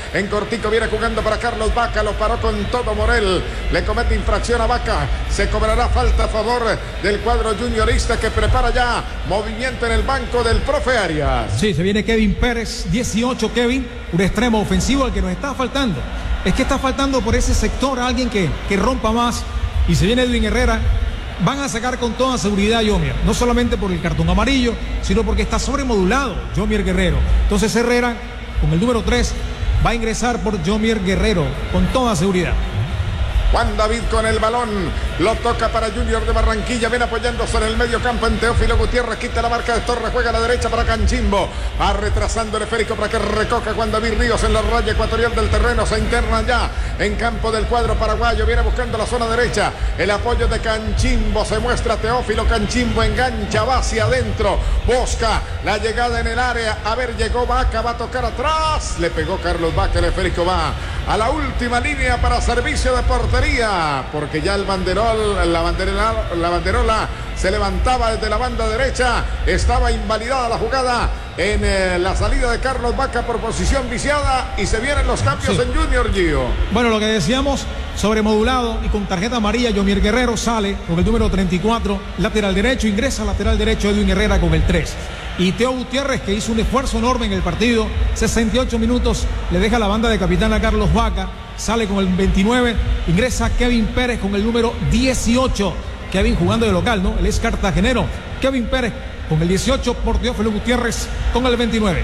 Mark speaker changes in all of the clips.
Speaker 1: En cortico viene jugando para Carlos Vaca. Lo paró con todo Morel. Le comete infracción a Vaca. Se cobrará falta a favor del cuadro juniorista que prepara ya movimiento en el banco del profe Arias.
Speaker 2: Sí, se viene Kevin Pérez, 18 Kevin, un extremo ofensivo al que nos está faltando. Es que está faltando por ese sector a alguien que rompa más. Y se viene Edwin Herrera. Van a sacar con toda seguridad a Yomier, no solamente por el cartón amarillo, sino porque está sobremodulado Yomier Guerrero. Entonces Herrera, con el número 3, va a ingresar por Yomier Guerrero, con toda seguridad.
Speaker 1: Juan David con el balón, lo toca para Junior de Barranquilla, viene apoyándose en el medio campo en Teófilo Gutiérrez, quita la marca de Torres, juega a la derecha para Canchimbo, va retrasando el esférico para que recoja Juan David Ríos en la raya ecuatorial del terreno, se interna ya en campo del cuadro paraguayo, viene buscando la zona derecha, el apoyo de Canchimbo, se muestra Teófilo, Canchimbo engancha, va hacia adentro, busca la llegada en el área, a ver, llegó Vaca, va a tocar atrás, le pegó Carlos Vaca, el esférico va a la última línea para servicio de portería, porque ya el la banderola se levantaba desde la banda derecha, estaba invalidada la jugada en la salida de Carlos Vaca por posición viciada y se vienen los cambios en Junior, Gio.
Speaker 2: Bueno, lo que decíamos, sobremodulado y con tarjeta amarilla, Yomier Guerrero sale con el número 34, lateral derecho, ingresa lateral derecho Edwin Herrera con el 3. Y Teo Gutiérrez, que hizo un esfuerzo enorme en el partido, 68 minutos, le deja la banda de capitán a Carlos Vaca, sale con el 29, ingresa Kevin Pérez con el número 18, Kevin jugando de local, ¿no? Él es cartagenero, Kevin Pérez con el 18 por Teófilo Gutiérrez con el 29.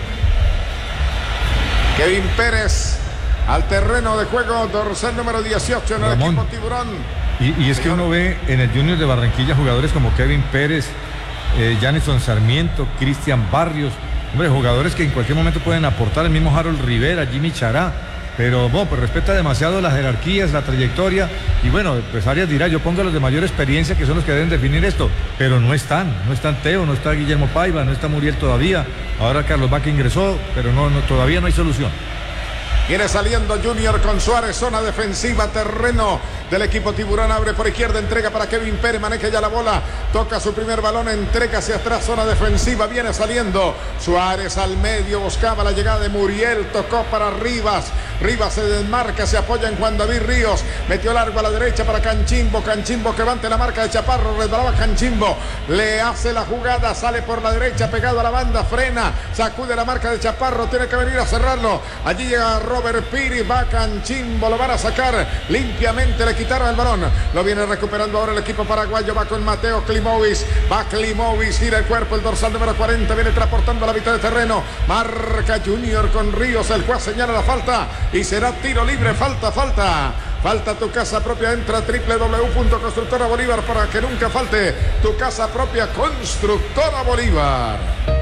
Speaker 1: Kevin Pérez al terreno de juego, dorsal número 18 en el equipo Tiburón.
Speaker 3: Y es que uno ve en el Junior de Barranquilla jugadores como Kevin Pérez, Janison Sarmiento, Cristian Barrios, hombre, jugadores que en cualquier momento pueden aportar, el mismo Harold Rivera, Jimmy Chará, pero bueno, pues respeta demasiado las jerarquías, la trayectoria, y bueno, pues Arias dirá, yo pongo a los de mayor experiencia que son los que deben definir esto, pero no están Teo, no está Guillermo Paiva, no está Muriel todavía, ahora Carlos Vaca ingresó, pero todavía no hay solución.
Speaker 1: Viene saliendo Junior con Suárez, zona defensiva, terreno del equipo Tiburón, abre por izquierda, entrega para Kevin Pérez, maneja ya la bola, toca su primer balón, entrega hacia atrás, zona defensiva, viene saliendo Suárez al medio, buscaba la llegada de Muriel, tocó para Rivas se desmarca, se apoya en Juan David Ríos, metió largo a la derecha para Canchimbo que levante la marca de Chaparro, resbalaba Canchimbo, le hace la jugada, sale por la derecha, pegado a la banda, frena, sacude la marca de Chaparro, tiene que venir a cerrarlo, allí llega Robert Piri, va Canchimbo, lo van a sacar limpiamente, le quitaron el balón, lo viene recuperando ahora el equipo paraguayo, va con Mateo Klimovic, gira el cuerpo, el dorsal número 40, viene transportando a la mitad de terreno, marca Junior con Ríos, el juez señala la falta y será tiro libre, falta tu casa propia, entra a www.constructora Bolívar para que nunca falte tu casa propia, Constructora Bolívar.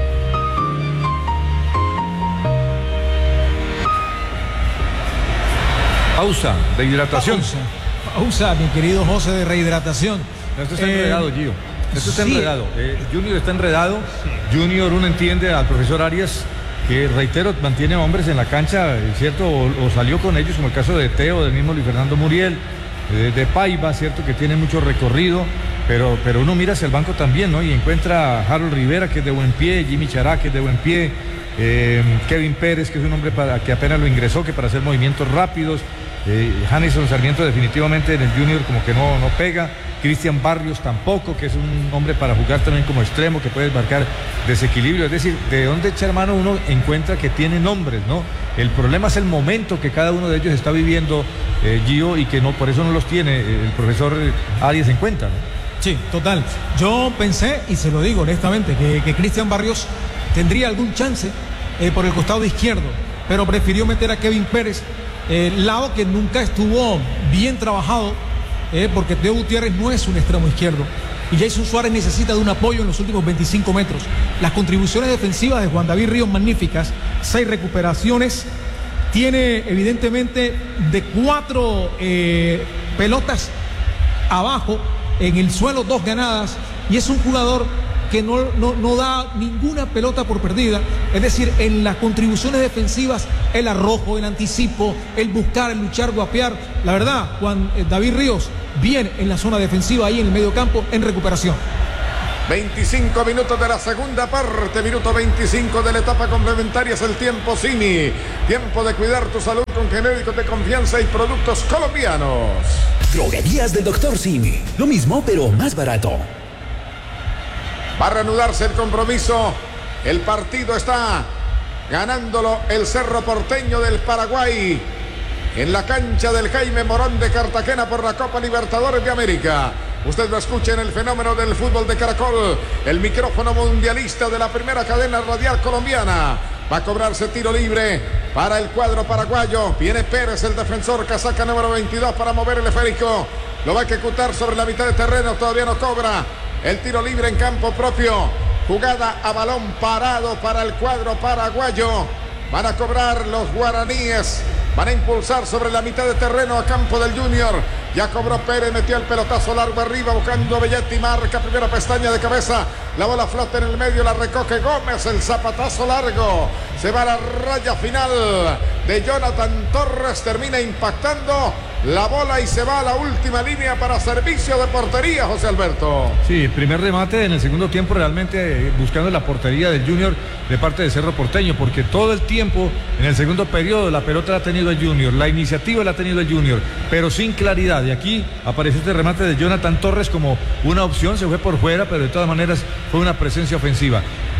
Speaker 3: Pausa de hidratación.
Speaker 2: Pausa, mi querido José, de rehidratación.
Speaker 3: Esto está enredado, Gio. Esto está enredado. Junior está enredado. Sí. Junior, uno entiende al profesor Arias, que reitero, mantiene hombres en la cancha, ¿cierto? O salió con ellos, como el caso de Teo, del mismo Luis Fernando Muriel, de Paiva, ¿cierto? Que tiene mucho recorrido, pero uno mira hacia el banco también, ¿no? Y encuentra a Harold Rivera, que es de buen pie, Jimmy Chará, que es de buen pie, Kevin Pérez, que es un hombre que apenas lo ingresó, que para hacer movimientos rápidos, Janison Sarmiento definitivamente en el Junior como que no pega, Cristian Barrios tampoco, que es un hombre para jugar también como extremo, que puede marcar desequilibrio, es decir, de dónde echa mano uno encuentra que tiene nombres, ¿no? El problema es el momento que cada uno de ellos está viviendo, Gio, y que no, por eso no los tiene el profesor Arias en cuenta, ¿no?
Speaker 2: Sí, total. Yo pensé, y se lo digo honestamente, que Cristian Barrios tendría algún chance por el costado izquierdo, pero prefirió meter a Kevin Pérez, lado que nunca estuvo bien trabajado, porque Teo Gutiérrez no es un extremo izquierdo y Jason Suárez necesita de un apoyo en los últimos 25 metros. Las contribuciones defensivas de Juan David Ríos magníficas, 6 recuperaciones, tiene evidentemente de 4 pelotas abajo, en el suelo 2 ganadas, y es un jugador que no da ninguna pelota por perdida, es decir, en las contribuciones defensivas, el arrojo, el anticipo, el buscar, el luchar, guapear, la verdad, Juan David Ríos, bien en la zona defensiva, ahí en el medio campo, en recuperación.
Speaker 1: 25 minutos de la segunda parte, minuto 25 de la etapa complementaria, es el tiempo Cini, tiempo de cuidar tu salud con genéricos de confianza y productos colombianos.
Speaker 4: Droguerías del Dr. Simi. Lo mismo, pero más barato.
Speaker 1: Va a reanudarse el compromiso. El partido está ganándolo el Cerro Porteño del Paraguay en la cancha del Jaime Morón de Cartagena por la Copa Libertadores de América. Usted lo escucha en el fenómeno del fútbol de Caracol, el micrófono mundialista de la primera cadena radial colombiana. Va a cobrarse tiro libre para el cuadro paraguayo. Viene Pérez, el defensor, casaca número 22 para mover el esférico. Lo va a ejecutar sobre la mitad de terreno, todavía no cobra. El tiro libre en campo propio. Jugada a balón parado para el cuadro paraguayo. Van a cobrar los guaraníes. Van a impulsar sobre la mitad de terreno a campo del Junior. Ya cobró Pérez, metió el pelotazo largo arriba buscando Belletti, marca primera pestaña de cabeza. La bola flota en el medio, la recoge Gómez, el zapatazo largo. Se va a la raya final de Jonathan Torres, termina impactando la bola y se va a la última línea para servicio de portería, José Alberto.
Speaker 3: Sí, primer remate en el segundo tiempo realmente buscando la portería del Junior de parte de Cerro Porteño, porque todo el tiempo en el segundo periodo la pelota la ha tenido el Junior, la iniciativa la ha tenido el Junior, pero sin claridad. Y aquí apareció este remate de Jonathan Torres como una opción, se fue por fuera, pero de todas maneras fue una presencia ofensiva.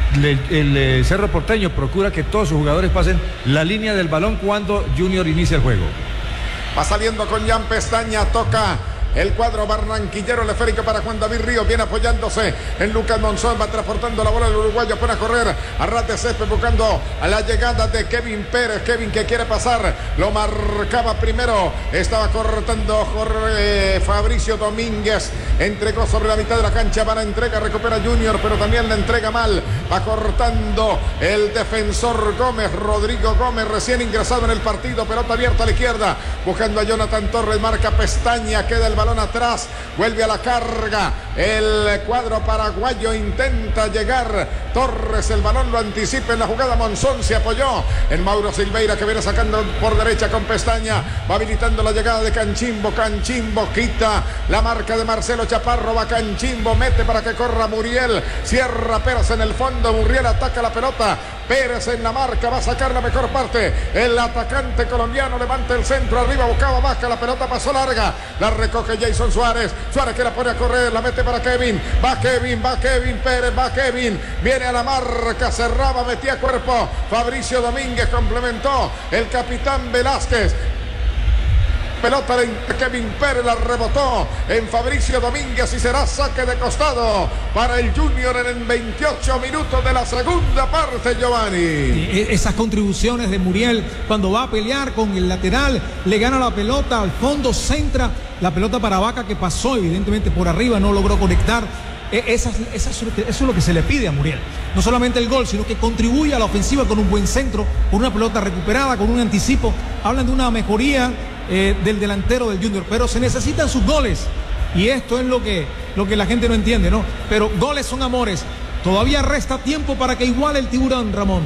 Speaker 3: El Cerro Porteño procura que todos sus jugadores pasen la línea del balón cuando Junior inicia el juego.
Speaker 1: Va saliendo con Jan Pestaña, toca el cuadro barranquillero, el esférico para Juan David Ríos, viene apoyándose en Lucas Monzón, va transportando la bola del uruguayo, pone a correr a ras de césped buscando a la llegada de Kevin Pérez. Kevin que quiere pasar, lo marcaba primero, estaba cortando Fabricio Domínguez, entregó sobre la mitad de la cancha, van a entrega, recupera Junior, pero también la entrega mal, va cortando el defensor Gómez, Rodrigo Gómez, recién ingresado en el partido, pelota abierta a la izquierda, buscando a Jonathan Torres, marca Pestaña, queda el balón atrás, vuelve a la carga, el cuadro paraguayo intenta llegar, Torres, el balón lo anticipa en la jugada, Monzón se apoyó en Mauro Silveira que viene sacando por derecha con Pestaña, va habilitando la llegada de Canchimbo, Canchimbo quita la marca de Marcelo Chaparro, va Canchimbo, mete para que corra Muriel, cierra Pérez en el fondo, Muriel ataca la pelota, Pérez en la marca, va a sacar la mejor parte, el atacante colombiano levanta el centro, arriba buscaba, baja, la pelota pasó larga, la recoge Jason Suárez, Suárez que la pone a correr, la mete para Kevin, va Kevin, Pérez, va Kevin, viene a la marca, cerraba, metía cuerpo, Fabricio Domínguez complementó, el capitán Velázquez, pelota de Kevin Pérez, la rebotó en Fabricio Domínguez y será saque de costado para el Junior en el 28 minutos de la segunda parte, Giovanni.
Speaker 2: Esas contribuciones de Muriel cuando va a pelear con el lateral, le gana la pelota al fondo, centra la pelota para Vaca que pasó evidentemente por arriba, no logró conectar. Eso es lo que se le pide a Muriel. No solamente el gol, sino que contribuye a la ofensiva con un buen centro, con una pelota recuperada, con un anticipo. Hablan de una mejoría del delantero del Junior, pero se necesitan sus goles. Y esto es lo que la gente no entiende, ¿no? Pero goles son amores. Todavía resta tiempo para que iguale el Tiburón, Ramón.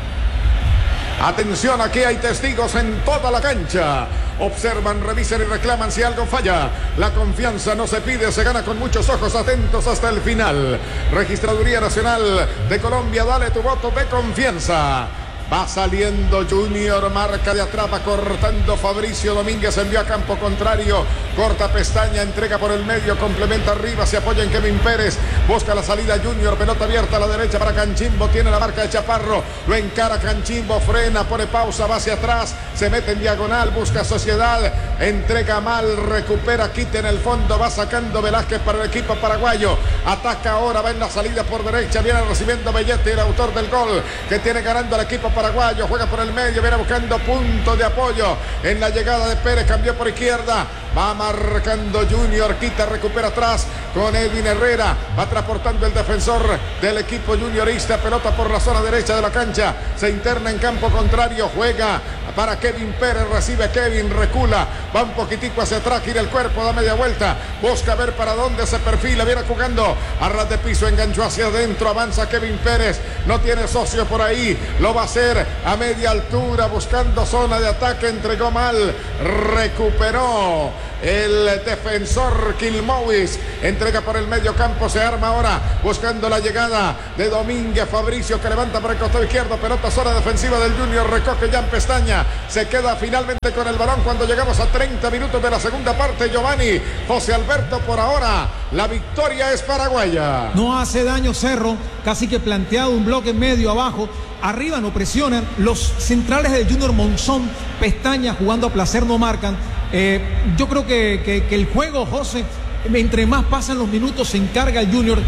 Speaker 1: Atención, aquí hay testigos en toda la cancha. Observan, revisan y reclaman si algo falla. La confianza no se pide, se gana con muchos ojos atentos hasta el final. Registraduría Nacional de Colombia, dale tu voto de confianza. Va saliendo Junior, marca de atrás, va cortando Fabricio Domínguez, envió a campo contrario, corta Pestaña, entrega por el medio, complementa arriba, se apoya en Kevin Pérez, busca la salida Junior, pelota abierta a la derecha para Canchimbo, tiene la marca de Chaparro, lo encara Canchimbo, frena, pone pausa, va hacia atrás, se mete en diagonal, busca Sociedad, entrega mal, recupera, quita en el fondo, va sacando Velázquez para el equipo paraguayo, ataca ahora, va en la salida por derecha, viene recibiendo Belletti, el autor del gol, que tiene ganando al equipo paraguayo, juega por el medio, viene buscando punto de apoyo en la llegada de Pérez, cambió por izquierda, va marcando Junior, quita, recupera atrás con Edwin Herrera, va transportando el defensor del equipo juniorista, pelota por la zona derecha de la cancha, se interna en campo contrario, juega para Kevin Pérez, recibe Kevin, recula, va un poquitico hacia atrás, gira el cuerpo, da media vuelta, busca ver para dónde se perfila, viene jugando a ras de piso, enganchó hacia adentro, avanza Kevin Pérez, no tiene socio por ahí, lo va a hacer a media altura, buscando zona de ataque, entregó mal, recuperó el defensor Quilmowis. Entrega por el medio campo, se arma ahora buscando la llegada de Domínguez. Fabricio que levanta por el costado izquierdo, pelota zona defensiva del Junior, recoge Jan Pestaña, se queda finalmente con el balón cuando llegamos a 30 minutos de la segunda parte. Giovanni, José Alberto, por ahora la victoria es paraguaya.
Speaker 2: No hace daño Cerro, casi que planteado un bloque medio abajo. Arriba no presionan, los centrales del Junior, Monzón, Pestaña jugando a placer no marcan. Yo creo que el juego, José, entre más pasan los minutos se encarga el Junior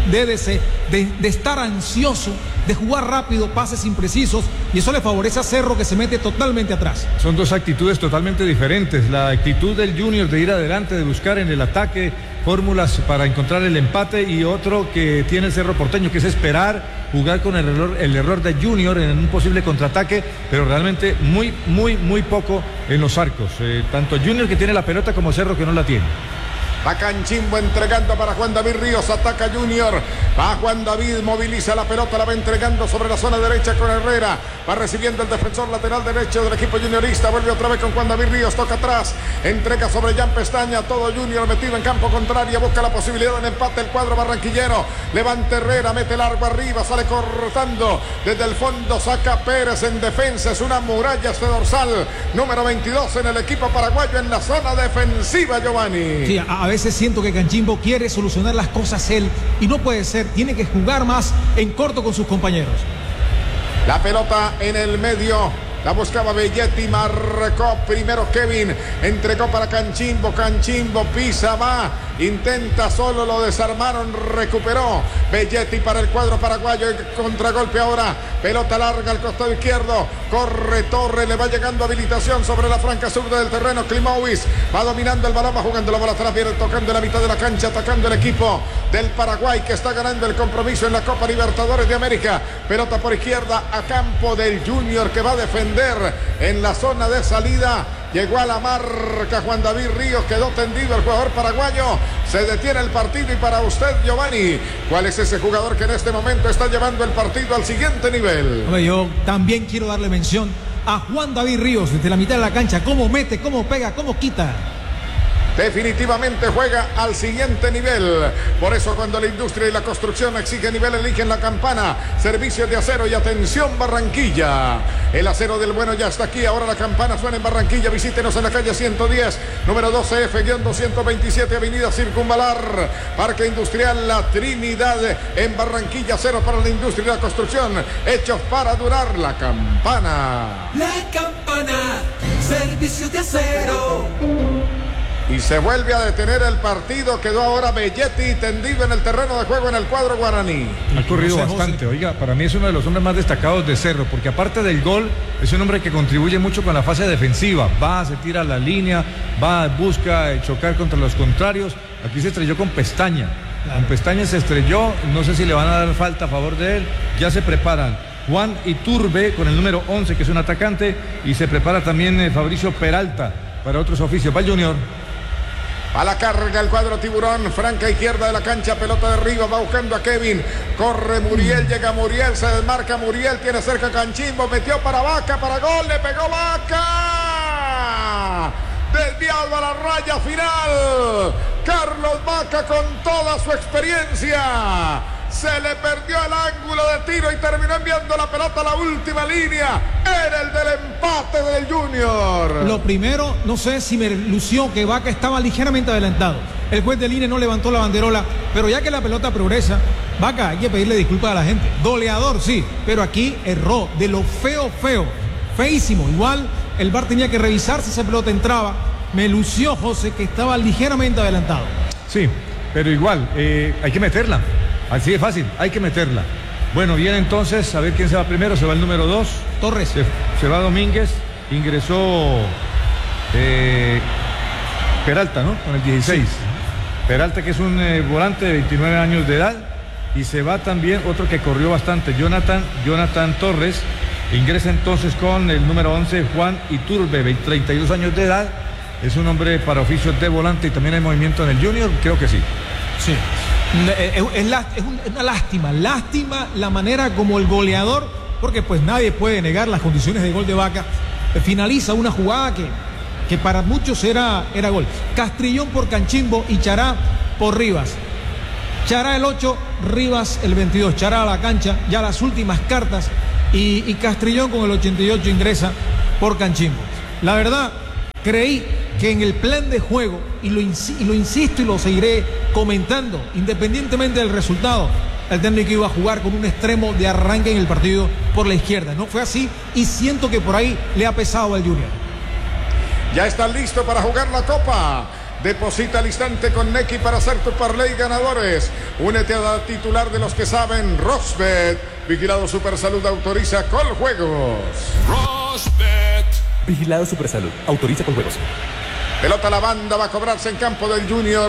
Speaker 2: de estar ansioso, de jugar rápido, pases imprecisos, y eso le favorece a Cerro, que se mete totalmente atrás.
Speaker 3: Son dos actitudes totalmente diferentes. La actitud del Junior de ir adelante, de buscar en el ataque fórmulas para encontrar el empate, y otro que tiene el Cerro Porteño, que es esperar, jugar con el error de Junior en un posible contraataque, pero realmente muy poco en los arcos. Tanto Junior, que tiene la pelota, como Cerro, que no la tiene.
Speaker 1: Va Canchimbo entregando para Juan David Ríos, ataca Junior, va Juan David, moviliza la pelota, la va entregando sobre la zona derecha con Herrera, va recibiendo el defensor lateral derecho del equipo juniorista, vuelve otra vez con Juan David Ríos, toca atrás, entrega sobre Jan Pestaña, todo Junior metido en campo contrario, busca la posibilidad de empate el cuadro barranquillero, levanta Herrera, mete largo arriba, sale cortando desde el fondo, saca Pérez en defensa, es una muralla este dorsal, número 22 en el equipo paraguayo en la zona defensiva, Giovanni.
Speaker 2: Sí, a veces siento que Canchimbo quiere solucionar las cosas él, y no puede ser, tiene que jugar más en corto con sus compañeros.
Speaker 1: La pelota en el medio, la buscaba Belletti, marcó primero Kevin, entregó para Canchimbo, Canchimbo pisa, va, intenta solo, lo desarmaron, recuperó Belletti para el cuadro paraguayo, el contragolpe ahora, pelota larga al costado izquierdo, corre Torre, le va llegando habilitación sobre la franca sur del terreno, Klimowicz va dominando el balón, va jugando la bola atrás, viene tocando en la mitad de la cancha, atacando el equipo del Paraguay, que está ganando el compromiso en la Copa Libertadores de América. Pelota por izquierda a campo del Junior, que va a defender en la zona de salida. Llegó a la marca Juan David Ríos, quedó tendido el jugador paraguayo, se detiene el partido. Y para usted, Giovanni, ¿cuál es ese jugador que en este momento está llevando el partido al siguiente nivel?
Speaker 2: Hombre, yo también quiero darle mención a Juan David Ríos desde la mitad de la cancha, cómo mete, cómo pega, cómo quita.
Speaker 1: Definitivamente juega al siguiente nivel. Por eso cuando la industria y la construcción exige nivel, eligen la Campana. Servicios de acero y atención Barranquilla. El acero del bueno ya está aquí. Ahora la campana suena en Barranquilla. Visítenos en la calle 110, número 12F-227, Avenida Circunvalar. Parque Industrial La Trinidad en Barranquilla. Acero para la industria y la construcción, hechos para durar. La Campana.
Speaker 5: La Campana. Servicios de acero.
Speaker 1: Y se vuelve a detener el partido. Quedó ahora Belletti tendido en el terreno de juego en el cuadro guaraní.
Speaker 3: Ha corrido bastante. Oiga, para mí es uno de los hombres más destacados de Cerro, porque aparte del gol, es un hombre que contribuye mucho con la fase defensiva. Va, se tira a la línea, va, busca chocar contra los contrarios. Aquí se estrelló con Pestaña. Claro. Con Pestaña se estrelló. No sé si le van a dar falta a favor de él. Ya se preparan Juan Iturbe con el número 11, que es un atacante. Y se prepara también Fabricio Peralta para otros oficios. Va el Junior.
Speaker 1: A la carga el cuadro tiburón, franca izquierda de la cancha, pelota de arriba, va buscando a Kevin, corre Muriel, llega Muriel, se desmarca Muriel, tiene cerca Canchimbo, metió para Vaca, para gol, le pegó Vaca, desviado a la raya final, Carlos Vaca con toda su experiencia. Se le perdió el ángulo de tiro y terminó enviando la pelota a la última línea. Era el del empate del Junior.
Speaker 2: Lo primero, no sé si me lució que Vaca estaba ligeramente adelantado. El juez de línea no levantó la banderola, pero ya que la pelota progresa, Vaca, hay que pedirle disculpas a la gente. Goleador, sí, pero aquí erró de lo feo, feísimo. Igual el VAR tenía que revisar si esa pelota entraba. Me lució, José, que estaba ligeramente adelantado.
Speaker 3: Sí, pero igual, hay que meterla. Así de fácil, hay que meterla. Bueno, viene entonces, a ver quién se va primero. Se va el número 2.
Speaker 2: Torres.
Speaker 3: Se va Domínguez. Ingresó Peralta, ¿no? Con el 16. Sí. Peralta, que es un volante de 29 años de edad. Y se va también otro que corrió bastante, Jonathan Torres. Ingresa entonces con el número 11, Juan Iturbe, 32 años de edad. Es un hombre para oficios de volante y también hay movimiento en el Junior, creo que sí.
Speaker 2: Sí. Es una lástima la manera como el goleador, porque pues nadie puede negar las condiciones de gol de Vaca, finaliza una jugada que que para muchos era gol. Castrillón por Canchimbo y Chará por Rivas. Chará el 8, Rivas el 22. Chará a la cancha, ya las últimas cartas. Y Castrillón con el 88 ingresa por Canchimbo. La verdad, creí que en el plan de juego, y lo insisto y lo seguiré comentando, independientemente del resultado, el técnico iba a jugar con un extremo de arranque en el partido por la izquierda. No fue así y siento que por ahí le ha pesado al Junior.
Speaker 1: Ya está listo para jugar la Copa. Deposita al instante con Nequi para hacer tu parlay ganadores. Únete a la titular de los que saben, Rosbet. Vigilado Supersalud, autoriza Coljuegos.
Speaker 6: Rosbet. Vigilado Supersalud, autoriza Coljuegos.
Speaker 1: Pelota a la banda, va a cobrarse en campo del Junior.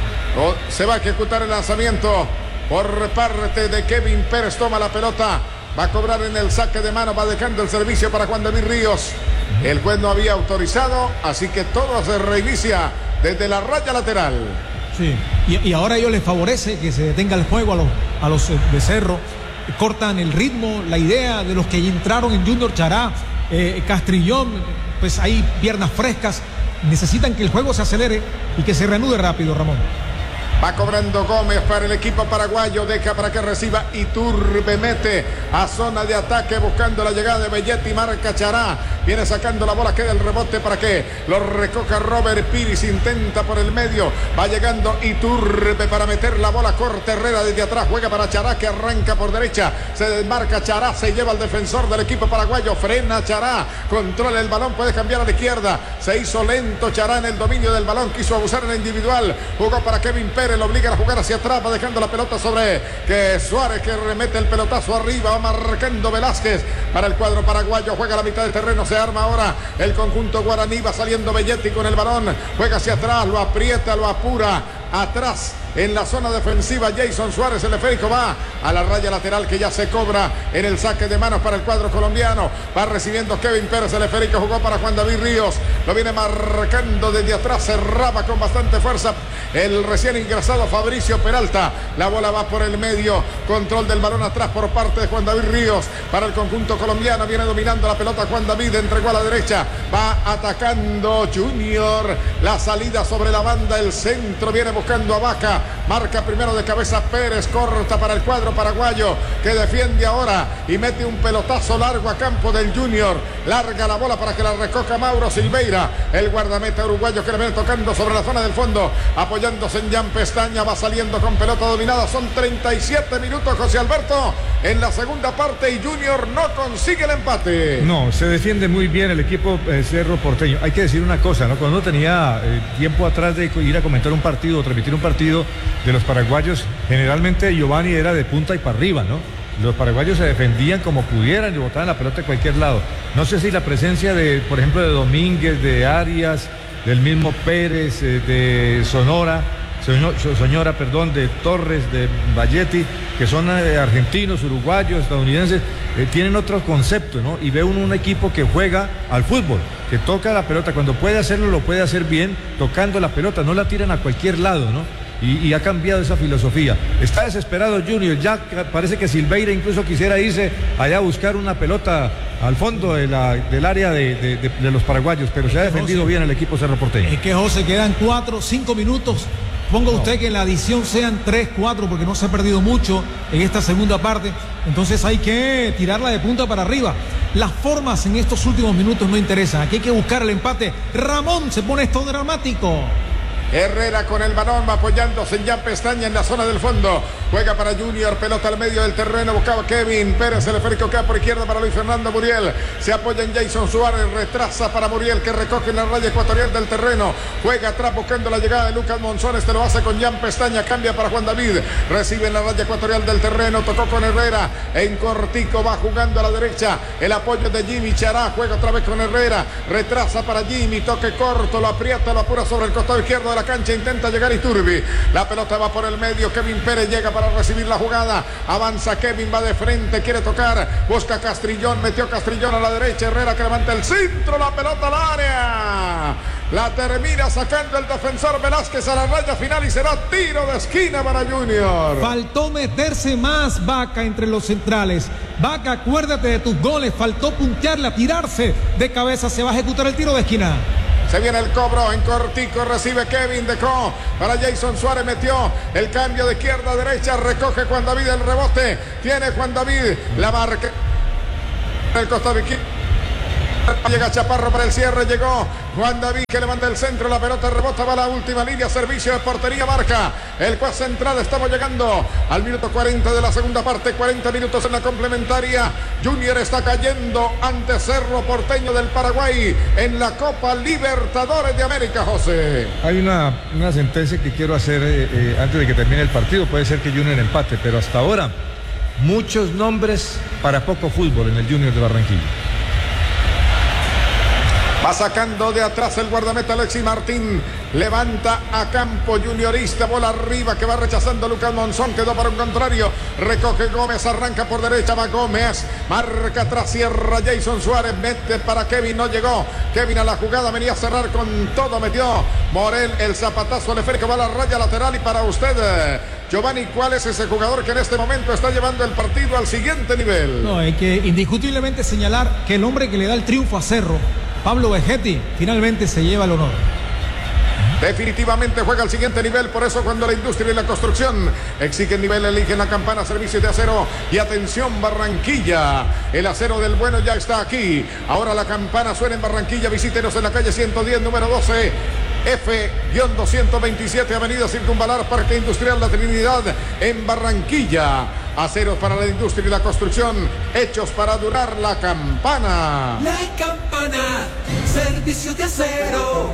Speaker 1: Se va a ejecutar el lanzamiento por parte de Kevin Pérez. Toma la pelota, va a cobrar en el saque de mano, va dejando el servicio para Juan David Ríos. El juez no había autorizado, así que todo se reinicia desde la raya lateral.
Speaker 2: Sí, y ahora a ellos les favorece que se detenga el juego a los de Cerro. Cortan el ritmo, la idea de los que entraron en Junior, Chará, Castrillón, pues hay piernas frescas. Necesitan que el juego se acelere y que se reanude rápido, Ramón.
Speaker 1: Va cobrando Gómez para el equipo paraguayo, deja para que reciba Iturbe, mete a zona de ataque buscando la llegada de Belletti, marca Chará, viene sacando la bola, queda el rebote para que lo recoja Robert Piris, intenta por el medio, va llegando Iturbe para meter la bola, corta Herrera desde atrás, juega para Chará que arranca por derecha, se desmarca Chará, se lleva al defensor del equipo paraguayo, frena Chará, controla el balón, puede cambiar a la izquierda, se hizo lento Chará en el dominio del balón, quiso abusar en la individual, jugó para Kevin Pérez, lo obliga a jugar hacia atrás, va dejando la pelota sobre que Suárez, que remete el pelotazo arriba, va marcando Velázquez para el cuadro paraguayo, juega a la mitad del terreno, se arma ahora el conjunto guaraní, va saliendo Belletti con el balón, juega hacia atrás, lo aprieta, lo apura, atrás en la zona defensiva Jason Suárez, el esférico va a la raya lateral que ya se cobra en el saque de manos para el cuadro colombiano, va recibiendo Kevin Pérez, el esférico jugó para Juan David Ríos, lo viene marcando desde atrás, cerraba con bastante fuerza el recién ingresado Fabricio Peralta, la bola va por el medio, control del balón atrás por parte de Juan David Ríos para el conjunto colombiano, viene dominando la pelota Juan David, entregó a la derecha, va atacando Junior, la salida sobre la banda, el centro viene buscando a Vaca, marca primero de cabeza Pérez, corta para el cuadro paraguayo que defiende ahora y mete un pelotazo largo a campo del Junior, larga la bola para que la recoja Mauro Silveira, el guardameta uruguayo que le viene tocando sobre la zona del fondo, apoyándose en Jan Pestaña, va saliendo con pelota dominada, son 37 minutos José Alberto en la segunda parte y Junior no consigue el empate.
Speaker 3: No, se defiende muy bien el equipo Cerro Porteño. Hay que decir una cosa, ¿no? Cuando uno tenía tiempo atrás de ir a comentar un partido o transmitir un partido de los paraguayos, generalmente Giovanni era de punta y para arriba, ¿no? Los paraguayos se defendían como pudieran y botaban la pelota de cualquier lado. No sé si la presencia de, por ejemplo, de Domínguez, de Arias, del mismo Pérez, de de Torres, de Belletti, que son argentinos, uruguayos, estadounidenses, tienen otro concepto, ¿no? Y ve uno un equipo que juega al fútbol, que toca la pelota, cuando puede hacerlo, lo puede hacer bien, tocando la pelota, no la tiran a cualquier lado, ¿no? Y ha cambiado esa filosofía. Está desesperado Junior, ya parece que Silveira incluso quisiera irse allá a buscar una pelota al fondo del área de los paraguayos, pero se ha defendido bien el equipo Cerro Porteño.
Speaker 2: Es que José, quedan 4 o 5 minutos. Ponga usted que en la adición sean 3, 4, porque no se ha perdido mucho en esta segunda parte. Entonces hay que tirarla de punta para arriba. Las formas en estos últimos minutos no interesan. Aquí hay que buscar el empate. Ramón, se pone esto dramático.
Speaker 1: Herrera con el balón, va apoyándose en Jan Pestaña en la zona del fondo, juega para Junior, pelota al medio del terreno, buscaba Kevin Pérez, el esférico queda por izquierda para Luis Fernando Muriel, se apoya en Jason Suárez, retrasa para Muriel que recoge en la raya ecuatorial del terreno, juega atrás buscando la llegada de Lucas Monzón, este lo hace con Jan Pestaña, cambia para Juan David, recibe en la raya ecuatorial del terreno, tocó con Herrera, en cortico va jugando a la derecha, el apoyo de Jimmy Chará, juega otra vez con Herrera, retrasa para Jimmy, toque corto, lo aprieta, lo apura sobre el costado izquierdo de la cancha, intenta llegar Iturbi, la pelota va por el medio, Kevin Pérez llega para recibir la jugada, avanza Kevin, va de frente, quiere tocar, busca Castrillón, metió Castrillón a la derecha, Herrera que levanta el centro, la pelota al área, la termina sacando el defensor Velázquez a la raya final y será tiro de esquina para Junior.
Speaker 2: Faltó meterse más Vaca entre los centrales. Vaca, acuérdate de tus goles, faltó puntearla, tirarse de cabeza, se va a ejecutar el tiro de esquina.
Speaker 1: Se viene el cobro en cortico, recibe Kevin, dejó para Jason Suárez, metió el cambio de izquierda a derecha, recoge Juan David el rebote, tiene Juan David la marca el costado izquierdo. Llega Chaparro para el cierre, llegó Juan David que levanta el centro, la pelota rebota, va a la última línea, servicio de portería, marca el juez central. Estamos llegando al minuto 40 de la segunda parte, 40 minutos en la complementaria. Junior está cayendo ante Cerro Porteño del Paraguay en la Copa Libertadores de América, José.
Speaker 3: Hay una sentencia que quiero hacer antes de que termine el partido. Puede ser que Junior empate, pero hasta ahora muchos nombres para poco fútbol en el Junior de Barranquilla.
Speaker 1: Va sacando de atrás el guardameta Alexis Martín. Levanta a campo juniorista. Bola arriba que va rechazando Lucas Monzón. Quedó para un contrario. Recoge Gómez. Arranca por derecha. Va Gómez. Marca atrás. Cierra Jason Suárez. Mete para Kevin. No llegó. Kevin a la jugada. Venía a cerrar con todo. Metió Morel el zapatazo al esférico. Va a la raya lateral. Y para usted, Giovanni, ¿cuál es ese jugador que en este momento está llevando el partido al siguiente nivel?
Speaker 2: No, hay que indiscutiblemente señalar que el hombre que le da el triunfo a Cerro, Pablo Vegetti, finalmente se lleva el honor.
Speaker 1: Definitivamente juega al siguiente nivel, por eso cuando la industria y la construcción exigen nivel, eligen la campana, servicios de acero y atención Barranquilla. El acero del bueno ya está aquí. Ahora la campana suena en Barranquilla. Visítenos en la calle 110, número 12. F-227, Avenida Circunvalar, Parque Industrial La Trinidad, en Barranquilla. Aceros para la industria y la construcción, hechos para durar. La campana.
Speaker 5: La campana, servicios de acero.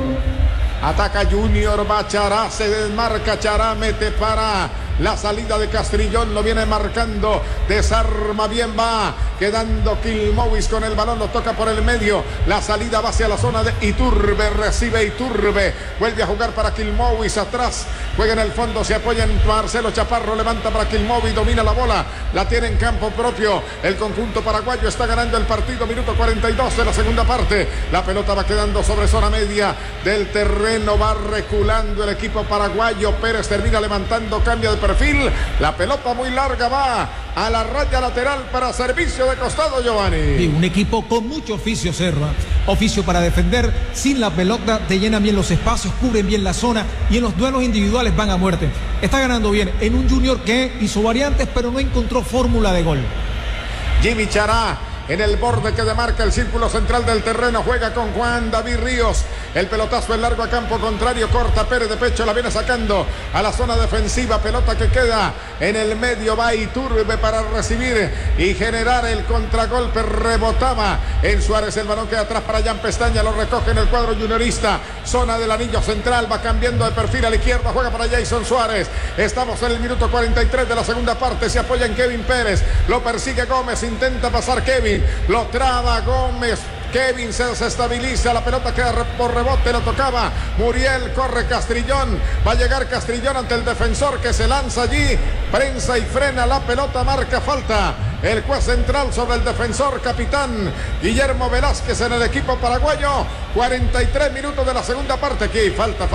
Speaker 1: Ataca Junior, va Chará, se desmarca Chará, mete para la salida de Castrillón, lo viene marcando, desarma bien, va quedando Quilmowis con el balón, lo toca por el medio, la salida va hacia la zona de Iturbe, recibe Iturbe, vuelve a jugar para Quilmowis, atrás, juega en el fondo, se apoya en Marcelo Chaparro, levanta para Quilmowis, domina la bola, la tiene en campo propio, el conjunto paraguayo está ganando el partido, minuto 42 de la segunda parte, la pelota va quedando sobre zona media del terreno, va reculando el equipo paraguayo, Pérez termina levantando, cambia de perfil, la pelota muy larga va a la raya lateral para servicio de costado, Giovanni.
Speaker 2: Sí, un equipo con mucho oficio, Cerro, oficio para defender sin la pelota, te llenan bien los espacios, cubren bien la zona y en los duelos individuales van a muerte. Está ganando bien en un Junior que hizo variantes pero no encontró fórmula de gol.
Speaker 1: Jimmy Chará en el borde que demarca el círculo central del terreno, juega con Juan David Ríos, el pelotazo en largo a campo contrario, corta Pérez de pecho, la viene sacando a la zona defensiva, pelota que queda en el medio, va Iturbe para recibir y generar el contragolpe, rebotaba en Suárez, el balón queda atrás para Jan Pestaña, lo recoge en el cuadro juniorista, zona del anillo central, va cambiando de perfil a la izquierda, juega para Jason Suárez, estamos en el minuto 43 de la segunda parte, se apoya en Kevin Pérez, lo persigue Gómez, intenta pasar Kevin, lo traba Gómez, Kevin se desestabiliza, la pelota queda por rebote, lo tocaba Muriel, corre Castrillón, va a llegar Castrillón ante el defensor que se lanza allí, prensa y frena la pelota, marca falta el juez central sobre el defensor capitán Guillermo Velázquez en el equipo paraguayo. 43 minutos de la segunda parte, aquí falta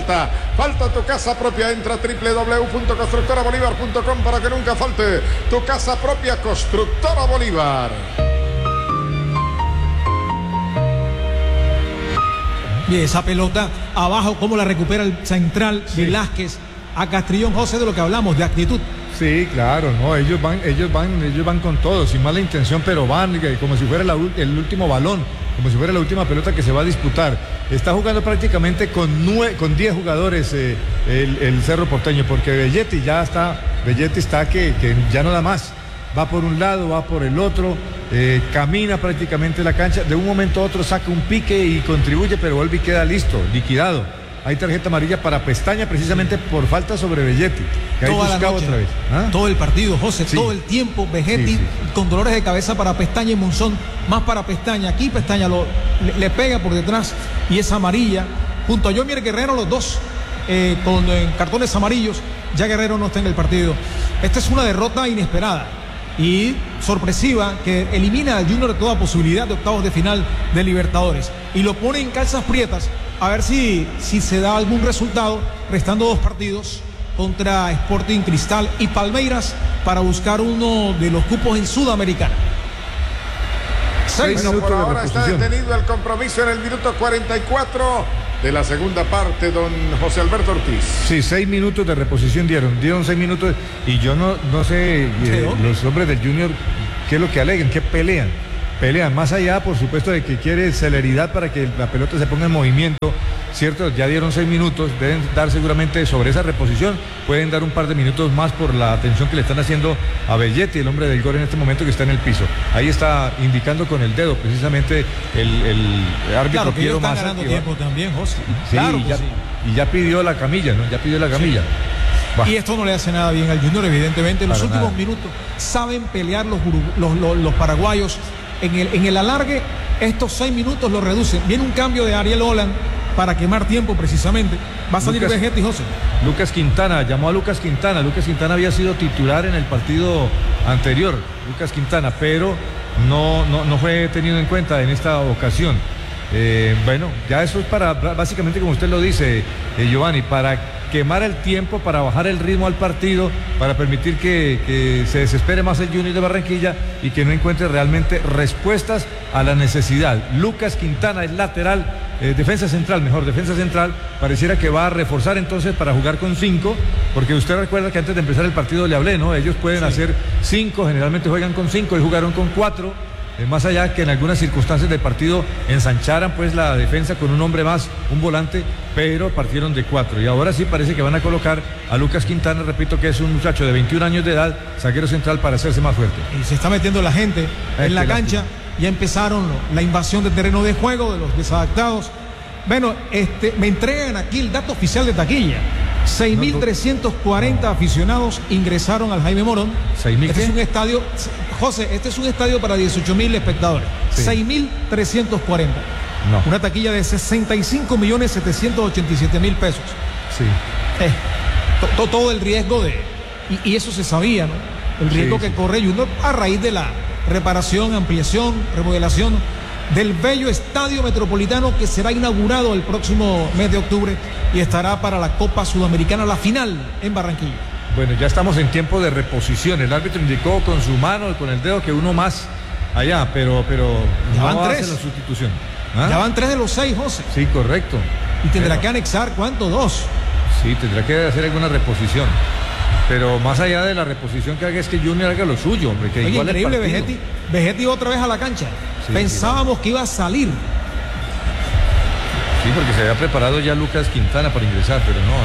Speaker 1: tu casa propia, entra a www.constructorabolívar.com para que nunca falte tu casa propia, Constructora Bolívar.
Speaker 2: Bien, esa pelota abajo, cómo la recupera el central, sí. Velázquez a Castrillón, José, de lo que hablamos, de actitud.
Speaker 3: Sí, claro, no, ellos van con todo, sin mala intención, pero van como si fuera el último balón, como si fuera la última pelota que se va a disputar. Está jugando prácticamente con 10 jugadores el Cerro Porteño, porque Vegetti está que ya no da más. Va por un lado, va por el otro, camina prácticamente la cancha, de un momento a otro saca un pique y contribuye, pero vuelve y queda listo, liquidado. Hay tarjeta amarilla para Pestaña precisamente por falta sobre Vegetti, que ahí buscaba otra vez. ¿Ah?
Speaker 2: Todo el partido, José, sí. Todo el tiempo Vegetti con dolores de cabeza para Pestaña y Monzón, más para Pestaña. Aquí Pestaña le pega por detrás y es amarilla. Junto a Yomier Guerrero, los dos con cartones amarillos. Ya Guerrero no está en el partido. Esta es una derrota inesperada y sorpresiva que elimina al Junior de toda posibilidad de octavos de final de Libertadores y lo pone en calzas prietas a ver si se da algún resultado, restando 2 partidos contra Sporting Cristal y Palmeiras para buscar uno de los cupos en Sudamericana.
Speaker 3: 6
Speaker 1: Bueno,
Speaker 3: minutos
Speaker 1: por
Speaker 3: de
Speaker 1: ahora está
Speaker 3: reposición.
Speaker 1: detenido el compromiso en el minuto 44 de la segunda parte, don José Alberto Ortiz.
Speaker 3: Sí, 6 minutos de reposición dieron 6 minutos y yo no sé los hombres del Junior qué es lo que alegan, qué pelean más allá, por supuesto, de que quiere celeridad para que la pelota se ponga en movimiento, cierto, ya dieron 6 minutos, deben dar seguramente sobre esa reposición, pueden dar un par de minutos más por la atención que le están haciendo a Belletti, el hombre del gol en este momento que está en el piso, ahí está indicando con el dedo precisamente el árbitro
Speaker 2: Claro, que
Speaker 3: Piero
Speaker 2: ellos están
Speaker 3: Massa,
Speaker 2: ganando
Speaker 3: que
Speaker 2: tiempo también, José.
Speaker 3: sí,
Speaker 2: Claro
Speaker 3: y
Speaker 2: que
Speaker 3: ya,
Speaker 2: sí.
Speaker 3: y ya pidió la camilla, ¿no? Ya pidió la camilla.
Speaker 2: Y esto no le hace nada bien al Junior, evidentemente. En los
Speaker 3: Para
Speaker 2: últimos
Speaker 3: nada.
Speaker 2: minutos saben pelear los paraguayos. En el alargue, estos 6 minutos lo reducen. Viene un cambio de Ariel Holland para quemar tiempo precisamente. Va a salir
Speaker 3: Lucas-
Speaker 2: Vegetti, José.
Speaker 3: Lucas Quintana, llamó a Lucas Quintana. Lucas Quintana había sido titular en el partido anterior, Lucas Quintana, pero no fue tenido en cuenta en esta ocasión. Bueno, ya eso es para, básicamente como usted lo dice, Giovanni, para quemar el tiempo, para bajar el ritmo al partido, para permitir que se desespere más el Junior de Barranquilla y que no encuentre realmente respuestas a la necesidad. Lucas Quintana es lateral, defensa central, pareciera que va a reforzar entonces para jugar con 5, porque usted recuerda que antes de empezar el partido le hablé, ¿no? Ellos pueden hacer 5, generalmente juegan con 5 y jugaron con 4. Más allá que en algunas circunstancias del partido ensancharan pues la defensa con un hombre más, un volante, pero partieron de 4 y ahora sí parece que van a colocar a Lucas Quintana, repito que es un muchacho de 21 años de edad, zaguero central, para hacerse más fuerte.
Speaker 2: Y se está metiendo la gente en la cancha. Ya empezaron la invasión de terreno de juego de los desadaptados. Bueno, me entregan aquí el dato oficial de taquilla. 6.340 aficionados ingresaron al Jaime Morón. Este es un estadio, José, este es un estadio para 18.000 espectadores. Sí. 6.340.
Speaker 3: No.
Speaker 2: Una taquilla de 65.787.000 pesos.
Speaker 3: Sí.
Speaker 2: Todo el riesgo y eso se sabía, ¿no? El riesgo que corre Junior a raíz de la reparación, ampliación, remodelación del bello Estadio Metropolitano, que será inaugurado el próximo mes de octubre y estará para la Copa Sudamericana, la final en Barranquilla.
Speaker 3: Bueno, ya estamos en tiempo de reposición. El árbitro indicó con su mano y con el dedo que uno más allá, pero
Speaker 2: ya
Speaker 3: no
Speaker 2: van
Speaker 3: hace
Speaker 2: 3.
Speaker 3: la sustitución.
Speaker 2: Ya van 3 de los 6, José.
Speaker 3: Sí, correcto.
Speaker 2: Y tendrá que anexar, ¿cuánto? 2.
Speaker 3: Sí, tendrá que hacer alguna reposición. Pero más allá de la reposición que haga, es que Junior haga lo suyo, hombre. Que
Speaker 2: Oye,
Speaker 3: igual
Speaker 2: increíble, Vegetti otra vez a la cancha. Sí, pensábamos que iba a salir.
Speaker 3: Sí, porque se había preparado ya Lucas Quintana para ingresar, pero no,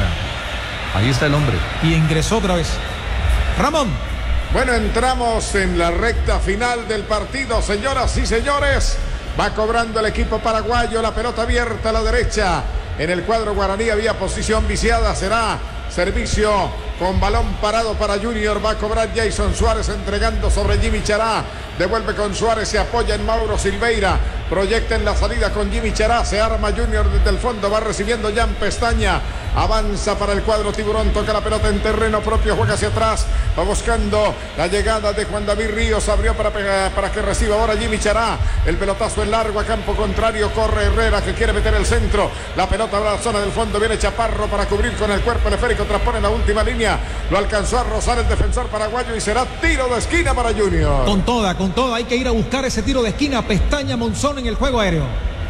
Speaker 3: ahí está el hombre.
Speaker 2: Y ingresó otra vez. Ramón.
Speaker 1: Bueno, entramos en la recta final del partido, señoras y señores. Va cobrando el equipo paraguayo, la pelota abierta a la derecha. En el cuadro guaraní había posición viciada, será servicio con balón parado para Junior. Va a cobrar Jason Suárez entregando sobre Jimmy Chará. Devuelve con Suárez, se apoya en Mauro Silveira. Proyecta en la salida con Jimmy Chará. Se arma Junior desde el fondo. Va recibiendo Jan Pestaña. Avanza para el cuadro tiburón. Toca la pelota en terreno propio. Juega hacia atrás. Va buscando la llegada de Juan David Ríos. Abrió para que reciba ahora Jimmy Chará. El pelotazo en largo a campo contrario. Corre Herrera que quiere meter el centro. La pelota va a la zona del fondo. Viene Chaparro para cubrir con el cuerpo. El esférico transpone en la última línea. Lo alcanzó a rozar el defensor paraguayo y será tiro de esquina para Junior.
Speaker 2: Con toda. Hay que ir a buscar ese tiro de esquina. Pestaña, Monzón en el juego aéreo.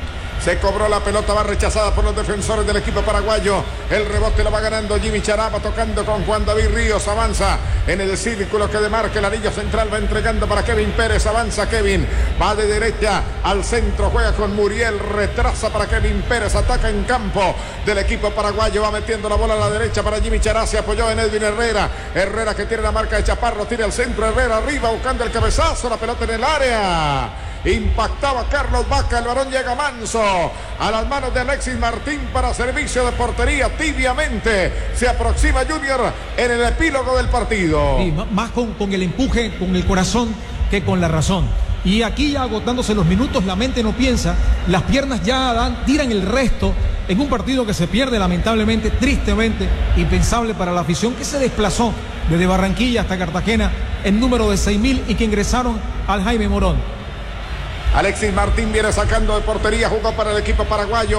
Speaker 1: Se cobró la pelota, va rechazada por los defensores del equipo paraguayo. El rebote lo va ganando Jimmy Chará, va tocando con Juan David Ríos. Avanza en el círculo que demarca el anillo central. Va entregando para Kevin Pérez. Avanza Kevin. Va de derecha al centro. Juega con Muriel. Retrasa para Kevin Pérez. Ataca en campo del equipo paraguayo. Va metiendo la bola a la derecha para Jimmy Chará. Se apoyó en Edwin Herrera. Herrera que tiene la marca de Chaparro. Tira al centro. Herrera arriba buscando el cabezazo. La pelota en el área. Impactaba Carlos Vaca, el balón llega manso a las manos de Alexis Martín para servicio de portería. Tibiamente se aproxima Junior en el epílogo del partido.
Speaker 2: Sí, más con el empuje, con el corazón que con la razón. Y aquí ya agotándose los minutos, la mente no piensa, las piernas ya tiran el resto en un partido que se pierde lamentablemente, tristemente, impensable para la afición que se desplazó desde Barranquilla hasta Cartagena en número de 6.000 y que ingresaron al Jaime Morón.
Speaker 1: Alexis Martín viene sacando de portería, jugó para el equipo paraguayo.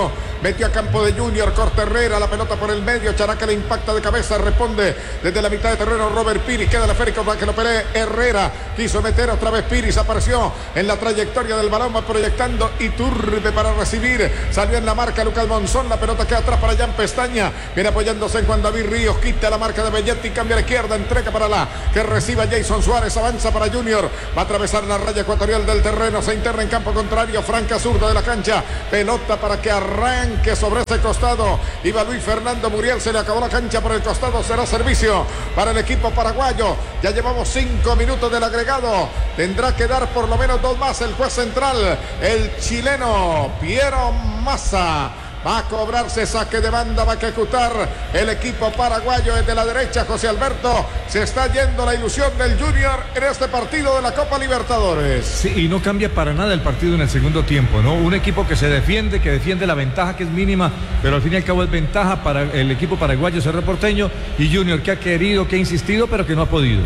Speaker 1: metió a campo de Junior, corta Herrera, la pelota por el medio, Characa le impacta de cabeza, responde desde la mitad de terreno Robert Pires, queda el esférico para que lo pelee Herrera, quiso meter otra vez Pires, apareció en la trayectoria del balón, va proyectando Iturbe para recibir, salió en la marca Lucas Monzón, la pelota queda atrás para Jan Pestaña, viene apoyándose en Juan David Ríos, quita la marca de Belletti, cambia a la izquierda, entrega para la que reciba Jason Suárez, avanza para Junior, va a atravesar la raya ecuatorial del terreno, se interna en campo contrario, franca zurda de la cancha, pelota para que arranque sobre ese costado, iba Luis Fernando Muriel, se le acabó la cancha por el costado, será servicio para el equipo paraguayo, ya llevamos 5 minutos del agregado, tendrá que dar por lo menos 2 más el juez central, el chileno Piero Massa. Va a cobrarse saque de banda, va a ejecutar el equipo paraguayo desde la derecha. José Alberto, se está yendo la ilusión del Junior en este partido de la Copa Libertadores.
Speaker 3: Sí, y no cambia para nada el partido en el segundo tiempo, ¿no? Un equipo que defiende la ventaja que es mínima, pero al fin y al cabo es ventaja para el equipo paraguayo Cerro Porteño, y Junior que ha querido, que ha insistido, pero que no ha podido.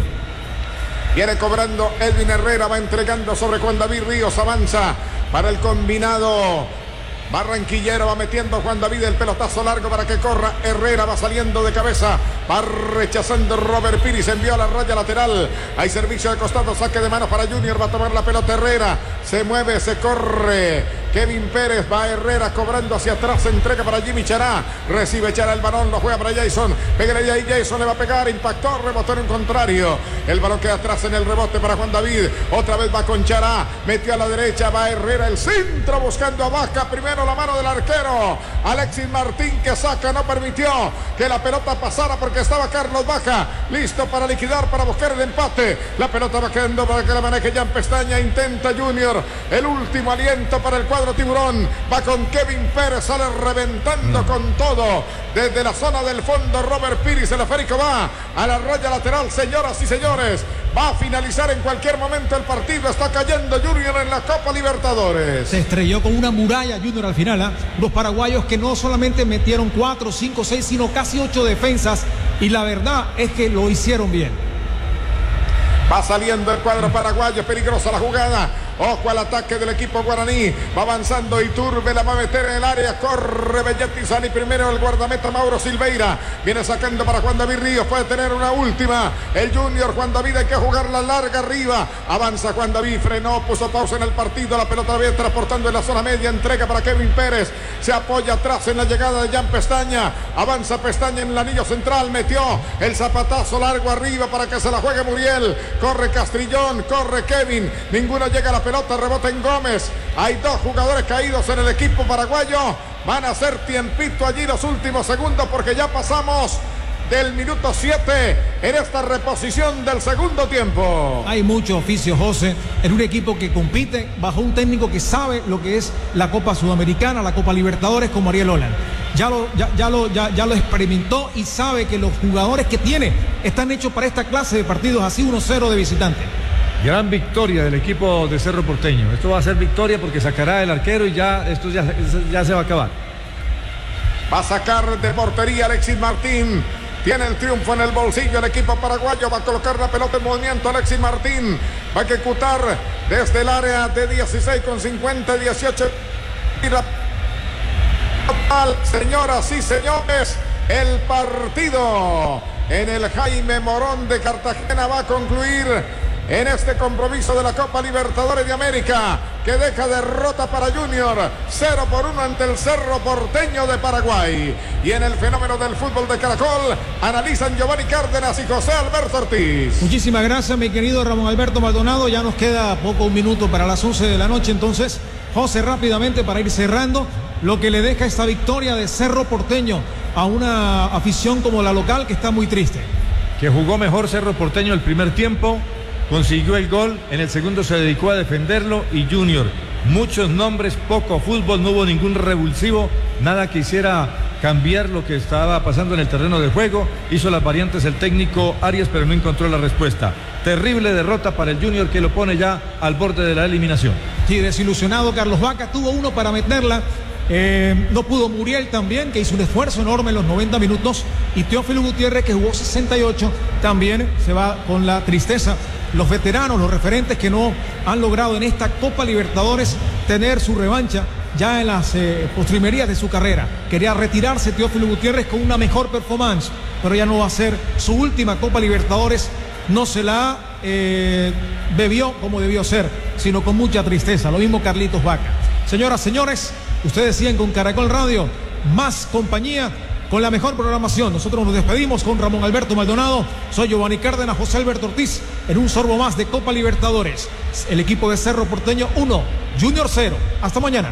Speaker 1: Viene cobrando Edwin Herrera, va entregando sobre Juan David Ríos, avanza para el combinado barranquillero, va metiendo Juan David el pelotazo largo para que corra Herrera, va saliendo de cabeza, va rechazando Robert Pires, envió a la raya lateral, hay servicio de costado, saque de manos para Junior, va a tomar la pelota Herrera, se mueve, se corre, Kevin Pérez, va Herrera cobrando hacia atrás, se entrega para Jimmy Chará, recibe Chará el balón, lo juega para Jason, pégale ahí, Jason le va a pegar, impactó, rebotó en un contrario, el balón queda atrás en el rebote para Juan David, otra vez va con Chará, metió a la derecha, va Herrera, el centro buscando a Vaca, primero la mano del arquero, Alexis Martín que saca, no permitió que la pelota pasara porque estaba Carlos Vaca, listo para liquidar, para buscar el empate, la pelota va quedando para que la maneje Jan Pestaña, intenta Junior, el último aliento para el cuadro tiburón, va con Kevin Pérez, sale reventando con todo, desde la zona del fondo Robert Pires, el esférico va a la raya lateral, señoras y señores, va a finalizar en cualquier momento el partido, está cayendo Junior en la Copa Libertadores.
Speaker 2: Se estrelló con una muralla Junior al final, los paraguayos que no solamente metieron 4, 5, 6, sino casi 8 defensas, y la verdad es que lo hicieron bien.
Speaker 1: Va saliendo el cuadro paraguayo, peligrosa la jugada. Ojo al ataque del equipo guaraní. Va avanzando Iturbe, la va a meter en el área. Corre Belletti, sale primero el guardameta Mauro Silveira. Viene sacando para Juan David Ríos. Puede tener una última. El Junior, Juan David, hay que jugarla larga arriba. Avanza Juan David, frenó, puso pausa en el partido. La pelota la viene transportando en la zona media. Entrega para Kevin Pérez. Se apoya atrás en la llegada de Jan Pestaña. Avanza Pestaña en el anillo central. Metió el zapatazo largo arriba para que se la juegue Muriel. Corre Castrillón, corre Kevin. Ninguno llega a la pelota, rebota en Gómez. Hay 2 jugadores caídos en el equipo paraguayo. Van a hacer tiempito allí los últimos segundos porque ya pasamos del minuto 7 en esta reposición del segundo tiempo.
Speaker 2: Hay mucho oficio, José, en un equipo que compite bajo un técnico que sabe lo que es la Copa Sudamericana, la Copa Libertadores, como Ariel Holland. Ya lo experimentó y sabe que los jugadores que tiene están hechos para esta clase de partidos, así 1-0 de visitante.
Speaker 3: Gran victoria del equipo de Cerro Porteño. Esto va a ser victoria porque sacará el arquero y esto ya se va a acabar.
Speaker 1: Va a sacar de portería Alexis Martín. Tiene el triunfo en el bolsillo el equipo paraguayo. Va a colocar la pelota en movimiento Alexis Martín. Va a ejecutar desde el área de 16 con 50, 18. Señoras y señores, el partido en el Jaime Morón de Cartagena va a concluir en este compromiso de la Copa Libertadores de América, que deja derrota para Junior, 0-1 ante el Cerro Porteño de Paraguay. Y en el fenómeno del fútbol de Caracol, analizan Giovanni Cárdenas y José Alberto Ortiz.
Speaker 2: Muchísimas gracias, mi querido Ramón Alberto Maldonado. Ya nos queda un minuto para las 11 de la noche. Entonces, José, rápidamente para ir cerrando, lo que le deja esta victoria de Cerro Porteño a una afición como la local que está muy triste.
Speaker 3: Que jugó mejor Cerro Porteño el primer tiempo, consiguió el gol, en el segundo se dedicó a defenderlo, y Junior, muchos nombres, poco fútbol, no hubo ningún revulsivo, nada que hiciera cambiar lo que estaba pasando en el terreno de juego. Hizo las variantes el técnico Arias, pero no encontró la respuesta. Terrible derrota para el Junior, que lo pone ya al borde de la eliminación.
Speaker 2: Sí, desilusionado Carlos Vaca, tuvo uno para meterla. No pudo Muriel también, que hizo un esfuerzo enorme en los 90 minutos, y Teófilo Gutiérrez, que jugó 68, también se va con la tristeza. Los veteranos, los referentes que no han logrado en esta Copa Libertadores tener su revancha, ya en las postrimerías de su carrera. Quería retirarse Teófilo Gutiérrez con una mejor performance, pero ya no va a ser su última Copa Libertadores. No se la bebió como debió ser, sino con mucha tristeza. Lo mismo Carlitos Vaca. Señoras, señores, ustedes siguen con Caracol Radio, más compañía, con la mejor programación. Nosotros nos despedimos con Ramón Alberto Maldonado. Soy Giovanni Cárdenas, José Alberto Ortiz, en un sorbo más de Copa Libertadores. El equipo de Cerro Porteño 1, Junior 0. Hasta mañana.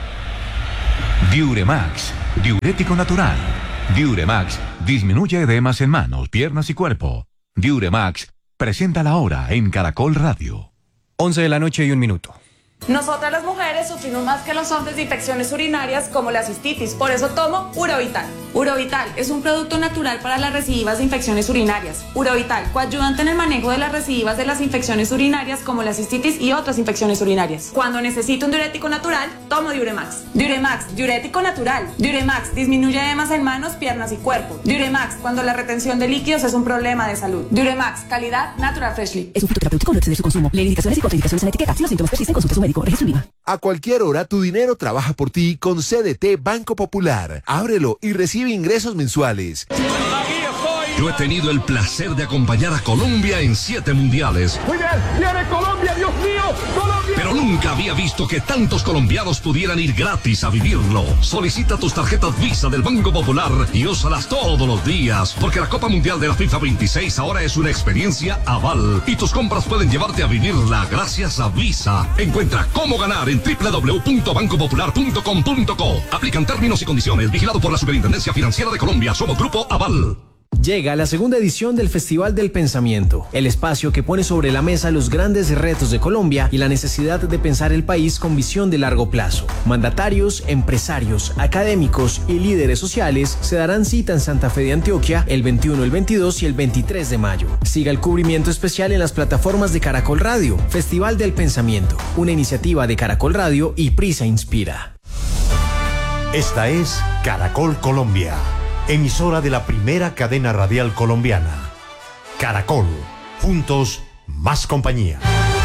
Speaker 7: Diuremax, diurético natural. Diuremax disminuye edemas en manos, piernas y cuerpo. Diuremax presenta la hora en Caracol Radio.
Speaker 8: 11:01 a.m.
Speaker 9: Nosotras las mujeres sufrimos más que los hombres de infecciones urinarias como la cistitis, por eso tomo Urovital. Urovital es un producto natural para las recidivas de infecciones urinarias. Urovital, coayudante en el manejo de las recidivas de las infecciones urinarias como la cistitis y otras infecciones urinarias. Cuando necesito un diurético natural, tomo Diuremax. Diuremax, diurético natural. Diuremax disminuye edemas en manos, piernas y cuerpo. Diuremax, cuando la retención de líquidos es un problema de salud. Diuremax, calidad Natural Freshly.
Speaker 10: Es un fruto terapéutico, no excede su consumo. Lee indicaciones y contraindicaciones en la etiqueta. Si los síntomas persisten, consulte a su médico. Registro IVA.
Speaker 11: A cualquier hora tu dinero trabaja por ti con CDT Banco Popular. Ábrelo y recibe ingresos mensuales.
Speaker 12: Yo he tenido el placer de acompañar a Colombia en 7 mundiales.
Speaker 13: Muy bien, viene Colombia, Dios mío, Colombia.
Speaker 12: Pero nunca había visto que tantos colombianos pudieran ir gratis a vivirlo. Solicita tus tarjetas Visa del Banco Popular y úsalas todos los días, porque la Copa Mundial de la FIFA 26 ahora es una experiencia Aval y tus compras pueden llevarte a vivirla gracias a Visa. Encuentra cómo ganar en www.bancopopular.com.co. Aplican términos y condiciones. Vigilado por la Superintendencia Financiera de Colombia. Somos Grupo Aval.
Speaker 8: Llega la segunda edición del Festival del Pensamiento, el espacio que pone sobre la mesa los grandes retos de Colombia y la necesidad de pensar el país con visión de largo plazo. Mandatarios, empresarios, académicos y líderes sociales se darán cita en Santa Fe de Antioquia el 21, el 22 y el 23 de mayo. Siga el cubrimiento especial en las plataformas de Caracol Radio. Festival del Pensamiento, una iniciativa de Caracol Radio y Prisa Inspira.
Speaker 14: Esta es Caracol Colombia, emisora de la primera cadena radial colombiana. Caracol, juntos, más compañía.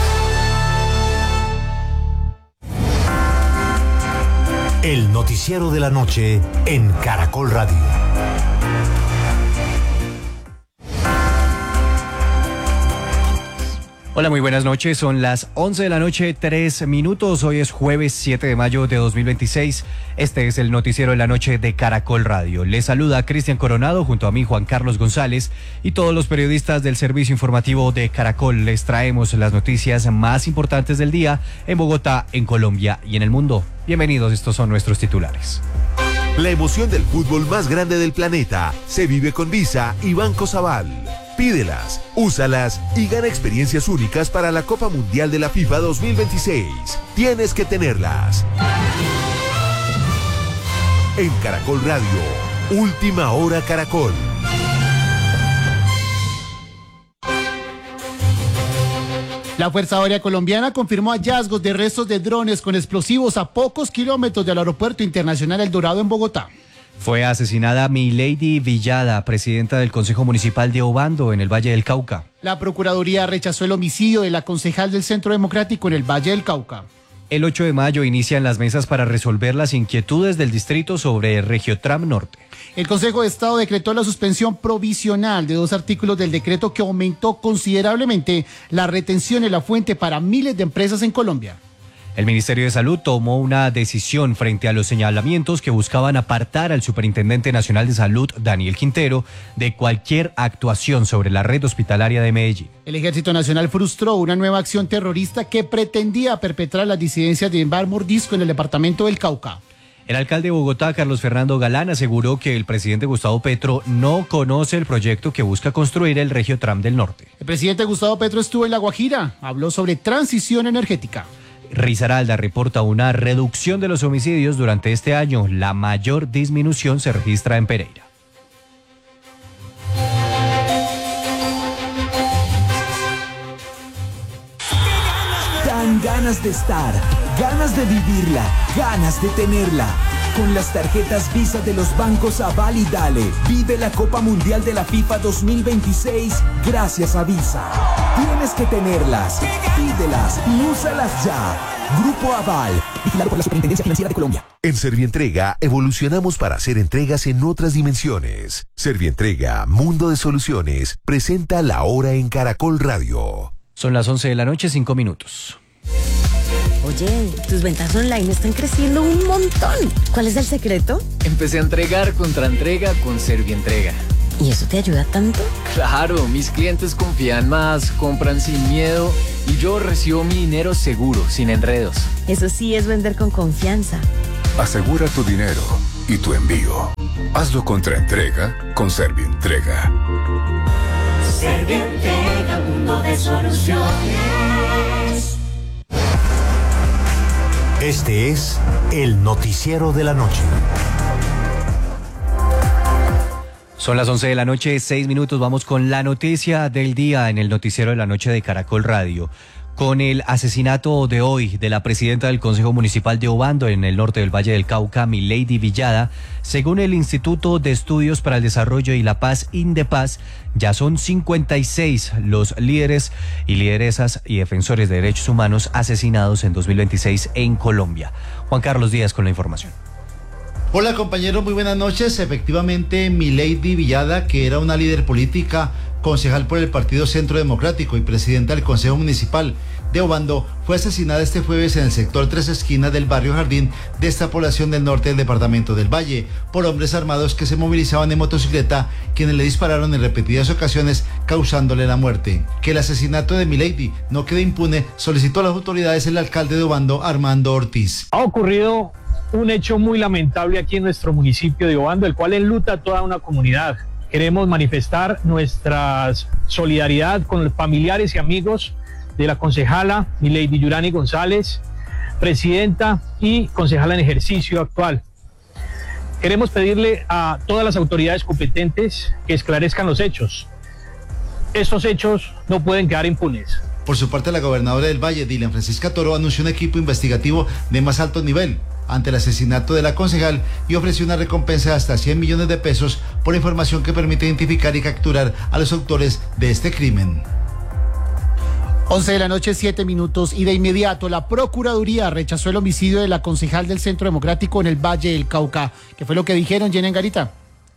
Speaker 14: El noticiero de la noche en Caracol Radio.
Speaker 8: Hola, muy buenas noches. Son las 11:03 a.m. Hoy es jueves 7 de mayo de 2026. Este es el noticiero de la noche de Caracol Radio. Les saluda Cristian Coronado junto a mí, Juan Carlos González, y todos los periodistas del servicio informativo de Caracol. Les traemos las noticias más importantes del día en Bogotá, en Colombia y en el mundo. Bienvenidos, estos son nuestros titulares.
Speaker 11: La emoción del fútbol más grande del planeta se vive con Visa y Banco Sabal. Pídelas, úsalas y gana experiencias únicas para la Copa Mundial de la FIFA 2026. Tienes que tenerlas. En Caracol Radio, Última Hora Caracol.
Speaker 15: La Fuerza Aérea Colombiana confirmó hallazgos de restos de drones con explosivos a pocos kilómetros del Aeropuerto Internacional El Dorado en Bogotá.
Speaker 8: Fue asesinada Milady Villada, presidenta del Consejo Municipal de Obando, en el Valle del Cauca.
Speaker 15: La Procuraduría rechazó el homicidio de la concejal del Centro Democrático en el Valle del Cauca.
Speaker 8: El 8 de mayo inician las mesas para resolver las inquietudes del distrito sobre Regiotram Norte.
Speaker 15: El Consejo de Estado decretó la suspensión provisional de 2 artículos del decreto que aumentó considerablemente la retención en la fuente para miles de empresas en Colombia.
Speaker 8: El Ministerio de Salud tomó una decisión frente a los señalamientos que buscaban apartar al Superintendente Nacional de Salud, Daniel Quintero, de cualquier actuación sobre la red hospitalaria de Medellín.
Speaker 15: El Ejército Nacional frustró una nueva acción terrorista que pretendía perpetrar las disidencias de Bar Mordisco en el departamento del Cauca.
Speaker 8: El alcalde de Bogotá, Carlos Fernando Galán, aseguró que el presidente Gustavo Petro no conoce el proyecto que busca construir el Regiotram del Norte.
Speaker 15: El presidente Gustavo Petro estuvo en La Guajira, habló sobre transición energética.
Speaker 8: Risaralda reporta una reducción de los homicidios durante este año. La mayor disminución se registra en Pereira.
Speaker 4: Dan ganas de estar, ganas de vivirla, ganas de tenerla. Con las tarjetas Visa de los bancos Aval y Dale, vive la Copa Mundial de la FIFA 2026 gracias a Visa. Tienes que tenerlas, pídelas y úsalas ya. Grupo Aval,
Speaker 10: Vigilado por la Superintendencia Financiera de Colombia.
Speaker 11: En Servientrega evolucionamos para hacer entregas en otras dimensiones. Servientrega, Mundo de Soluciones, presenta La Hora en Caracol Radio.
Speaker 16: Son las 11 de la noche, 5 minutos.
Speaker 17: Oye, tus ventas online están creciendo un montón. ¿Cuál es el secreto?
Speaker 18: Empecé a entregar contra entrega con Servientrega.
Speaker 17: ¿Y eso te ayuda tanto?
Speaker 18: Claro, mis clientes confían más, compran sin miedo y yo recibo mi dinero seguro, sin enredos.
Speaker 17: Eso sí es vender con confianza.
Speaker 19: Asegura tu dinero y tu envío. Hazlo contra entrega con Servientrega.
Speaker 5: Servientrega, mundo de soluciones.
Speaker 14: Este es el noticiero de la noche.
Speaker 16: Son las 11 de la noche, 6 minutos. Vamos con la noticia del día en el noticiero de la noche de Caracol Radio. Con el asesinato de hoy de la presidenta del Consejo Municipal de Obando en el norte del Valle del Cauca, Milady Villada, según el Instituto de Estudios para el Desarrollo y la Paz, INDEPAZ, ya son 56 los líderes y lideresas y defensores de derechos humanos asesinados en 2026 en Colombia. Juan Carlos Díaz con la información.
Speaker 20: Hola compañeros, muy buenas noches. Efectivamente, Milady Villada, que era una líder política, concejal por el Partido Centro Democrático y presidenta del Consejo Municipal de Obando, fue asesinada este jueves en el sector Tres Esquinas del barrio Jardín de esta población del norte del departamento del Valle, por hombres armados que se movilizaban en motocicleta, quienes le dispararon en repetidas ocasiones, causándole la muerte. Que el asesinato de Milady no quede impune, solicitó a las autoridades el alcalde de Obando, Armando Ortiz.
Speaker 21: Ha ocurrido un hecho muy lamentable aquí en nuestro municipio de Obando, el cual enluta a toda una comunidad. Queremos manifestar nuestra solidaridad con los familiares y amigos de la concejala Milady Yurani González, presidenta y concejala en ejercicio actual. Queremos pedirle a todas las autoridades competentes que esclarezcan los hechos. Estos hechos no pueden quedar impunes.
Speaker 20: Por su parte, la gobernadora del Valle, Dilian Francisca Toro, anunció un equipo investigativo de más alto nivel ante el asesinato de la concejal y ofreció una recompensa de hasta 100 millones de pesos por información que permite identificar y capturar a los autores de este crimen.
Speaker 15: 11 de la noche, 7 minutos, y de inmediato la Procuraduría rechazó el homicidio de la concejal del Centro Democrático en el Valle del Cauca. ¿Qué fue lo que dijeron, Jenny Angarita?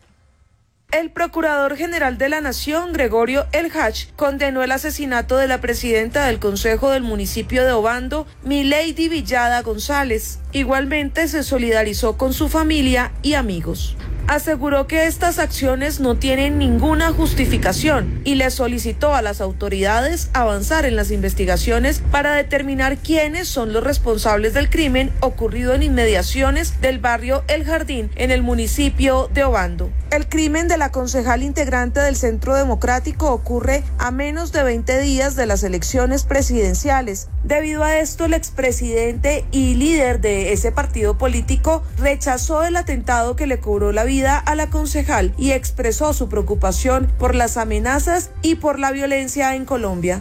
Speaker 22: El Procurador General de la Nación, Gregorio El Hach, condenó el asesinato de la presidenta del Consejo del municipio de Obando, Milady Villada González. Igualmente se solidarizó con su familia y amigos. Aseguró que estas acciones no tienen ninguna justificación y le solicitó a las autoridades avanzar en las investigaciones para determinar quiénes son los responsables del crimen ocurrido en inmediaciones del barrio El Jardín en el municipio de Obando. El crimen de la concejal integrante del Centro Democrático ocurre a menos de 20 días de las elecciones presidenciales. Debido a esto, el expresidente y líder de ese partido político rechazó el atentado que le cobró la vida a la concejal y expresó su preocupación por las amenazas y por la violencia en Colombia.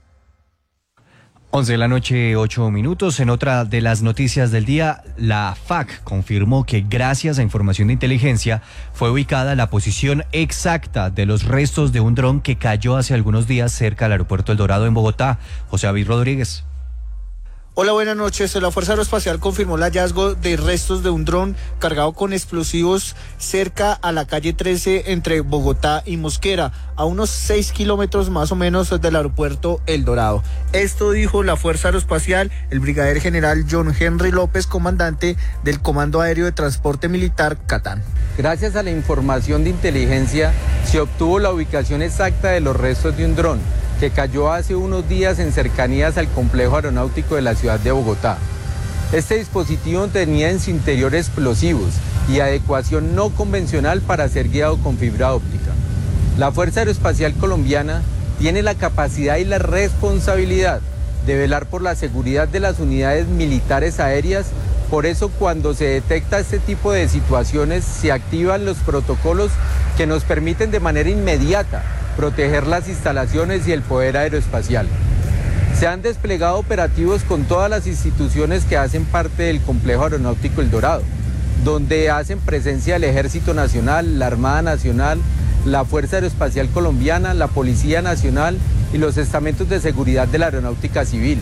Speaker 16: 11 de la noche, 8 minutos. En otra de las noticias del día, la FAC confirmó que gracias a información de inteligencia fue ubicada la posición exacta de los restos de un dron que cayó hace algunos días cerca del aeropuerto El Dorado en Bogotá. José David Rodríguez.
Speaker 23: Hola, buenas noches. La Fuerza Aeroespacial confirmó el hallazgo de restos de un dron cargado con explosivos cerca a la calle 13 entre Bogotá y Mosquera, a unos 6 kilómetros más o menos del aeropuerto El Dorado. Esto dijo la Fuerza Aeroespacial, el brigadier general John Henry López, comandante del Comando Aéreo de Transporte Militar Catán.
Speaker 24: Gracias a la información de inteligencia se obtuvo la ubicación exacta de los restos de un dron que cayó hace unos días en cercanías al complejo aeronáutico de la ciudad de Bogotá. Este dispositivo tenía en su interior explosivos y adecuación no convencional para ser guiado con fibra óptica. La Fuerza Aeroespacial Colombiana tiene la capacidad y la responsabilidad de velar por la seguridad de las unidades militares aéreas. Por eso, cuando se detecta este tipo de situaciones, se activan los protocolos que nos permiten de manera inmediata proteger las instalaciones y el poder aeroespacial. Se han desplegado operativos con todas las instituciones que hacen parte del complejo aeronáutico El Dorado, donde hacen presencia el Ejército Nacional, la Armada Nacional, la Fuerza Aeroespacial Colombiana, la Policía Nacional y los estamentos de seguridad de la Aeronáutica Civil.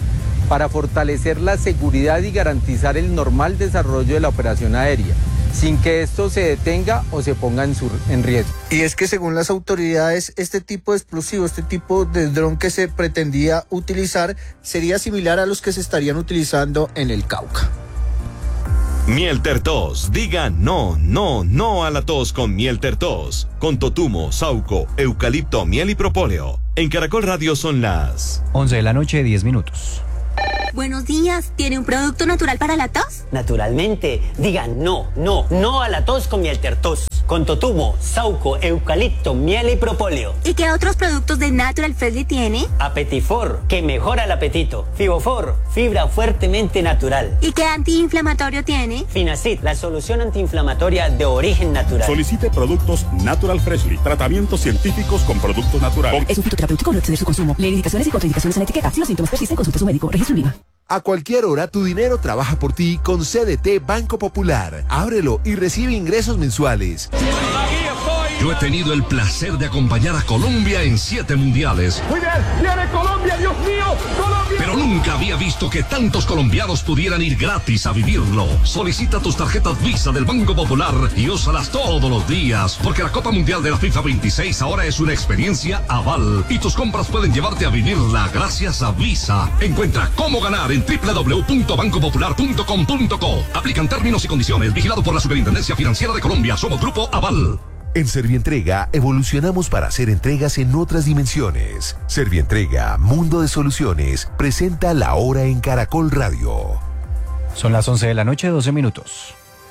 Speaker 24: para fortalecer la seguridad y garantizar el normal desarrollo de la operación aérea, sin que esto se detenga o se ponga en riesgo.
Speaker 23: Y es que según las autoridades, este tipo de explosivo, este tipo de dron que se pretendía utilizar, sería similar a los que se estarían utilizando en el Cauca.
Speaker 1: Mielter Tos, diga no, no, no a la tos con Mielter Tos, con totumo, sauco, eucalipto, miel y propóleo. En Caracol Radio son las
Speaker 16: 11 de la noche, 10 minutos.
Speaker 10: Buenos días, ¿tiene un producto natural para la tos?
Speaker 2: Naturalmente, digan no, no, no a la tos con Mielter Tos, con totumo, sauco, eucalipto, miel y propóleo.
Speaker 10: ¿Y qué otros productos de Natural Freshly tiene?
Speaker 2: Apetifor, que mejora el apetito. Fibofor, fibra fuertemente natural.
Speaker 10: ¿Y qué antiinflamatorio tiene?
Speaker 2: Finacid, la solución antiinflamatoria de origen natural.
Speaker 3: Solicite productos Natural Freshly, tratamientos científicos con productos naturales.
Speaker 10: Es un fitoterapéutico, no exceder su consumo. Lee indicaciones y contraindicaciones en la etiqueta. Si los síntomas persisten, consulte a su médico. Registro IVA.
Speaker 11: A cualquier hora tu dinero trabaja por ti con CDT Banco Popular. Ábrelo y recibe ingresos mensuales.
Speaker 12: Yo he tenido el placer de acompañar a Colombia en 7 mundiales.
Speaker 13: Muy bien, viene Colombia, Dios mío, Colombia.
Speaker 12: Pero nunca había visto que tantos colombianos pudieran ir gratis a vivirlo. Solicita tus tarjetas Visa del Banco Popular y úsalas todos los días, porque la Copa Mundial de la FIFA 26 ahora es una experiencia aval y tus compras pueden llevarte a vivirla gracias a Visa. Encuentra cómo ganar en www.bancopopular.com.co. Aplican términos y condiciones. Vigilado por la Superintendencia Financiera de Colombia. Somos Grupo Aval.
Speaker 11: En Servientrega evolucionamos para hacer entregas en otras dimensiones. Servientrega, Mundo de Soluciones, presenta La Hora en Caracol Radio.
Speaker 16: Son las 11 de la noche, 12 minutos.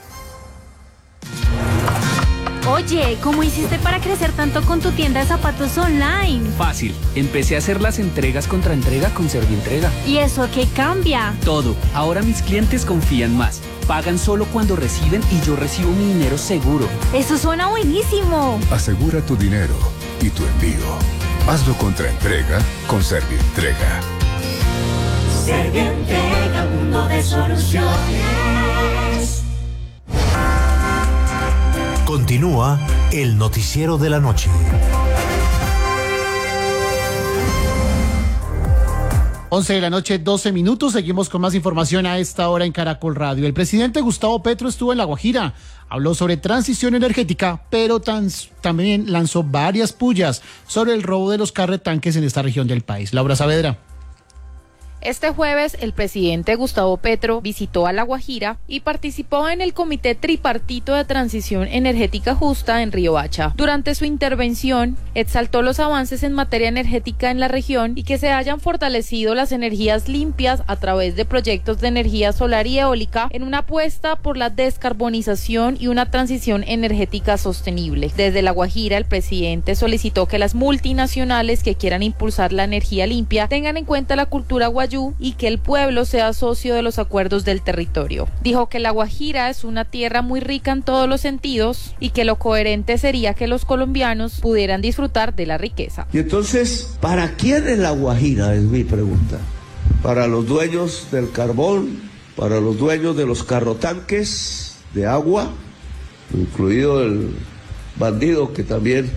Speaker 6: Oye, ¿cómo hiciste para crecer tanto con tu tienda de zapatos online?
Speaker 25: Fácil, empecé a hacer las entregas contra entrega con Servientrega.
Speaker 6: ¿Y eso qué cambia?
Speaker 25: Todo, ahora mis clientes confían más. Pagan solo cuando reciben y yo recibo mi dinero seguro.
Speaker 6: ¡Eso suena buenísimo!
Speaker 19: Asegura tu dinero y tu envío. Hazlo contra entrega con Servientrega.
Speaker 5: Servientrega, mundo de soluciones.
Speaker 14: Continúa el noticiero de la noche.
Speaker 15: 11 de la noche, 12 minutos. Seguimos con más información a esta hora en Caracol Radio. El presidente Gustavo Petro estuvo en La Guajira. Habló sobre transición energética, pero también lanzó varias pullas sobre el robo de los carretanques en esta región del país. Laura Saavedra.
Speaker 26: Este jueves, el presidente Gustavo Petro visitó a La Guajira y participó en el Comité Tripartito de Transición Energética Justa en Riohacha. Durante su intervención, exaltó los avances en materia energética en la región y que se hayan fortalecido las energías limpias a través de proyectos de energía solar y eólica en una apuesta por la descarbonización y una transición energética sostenible. Desde La Guajira, el presidente solicitó que las multinacionales que quieran impulsar la energía limpia tengan en cuenta la cultura guayú y que el pueblo sea socio de los acuerdos del territorio. Dijo que La Guajira es una tierra muy rica en todos los sentidos y que lo coherente sería que los colombianos pudieran disfrutar de la riqueza.
Speaker 27: Y entonces, ¿para quién es La Guajira? Es mi pregunta. ¿Para los dueños del carbón? ¿Para los dueños de los carrotanques de agua? Incluido el bandido que también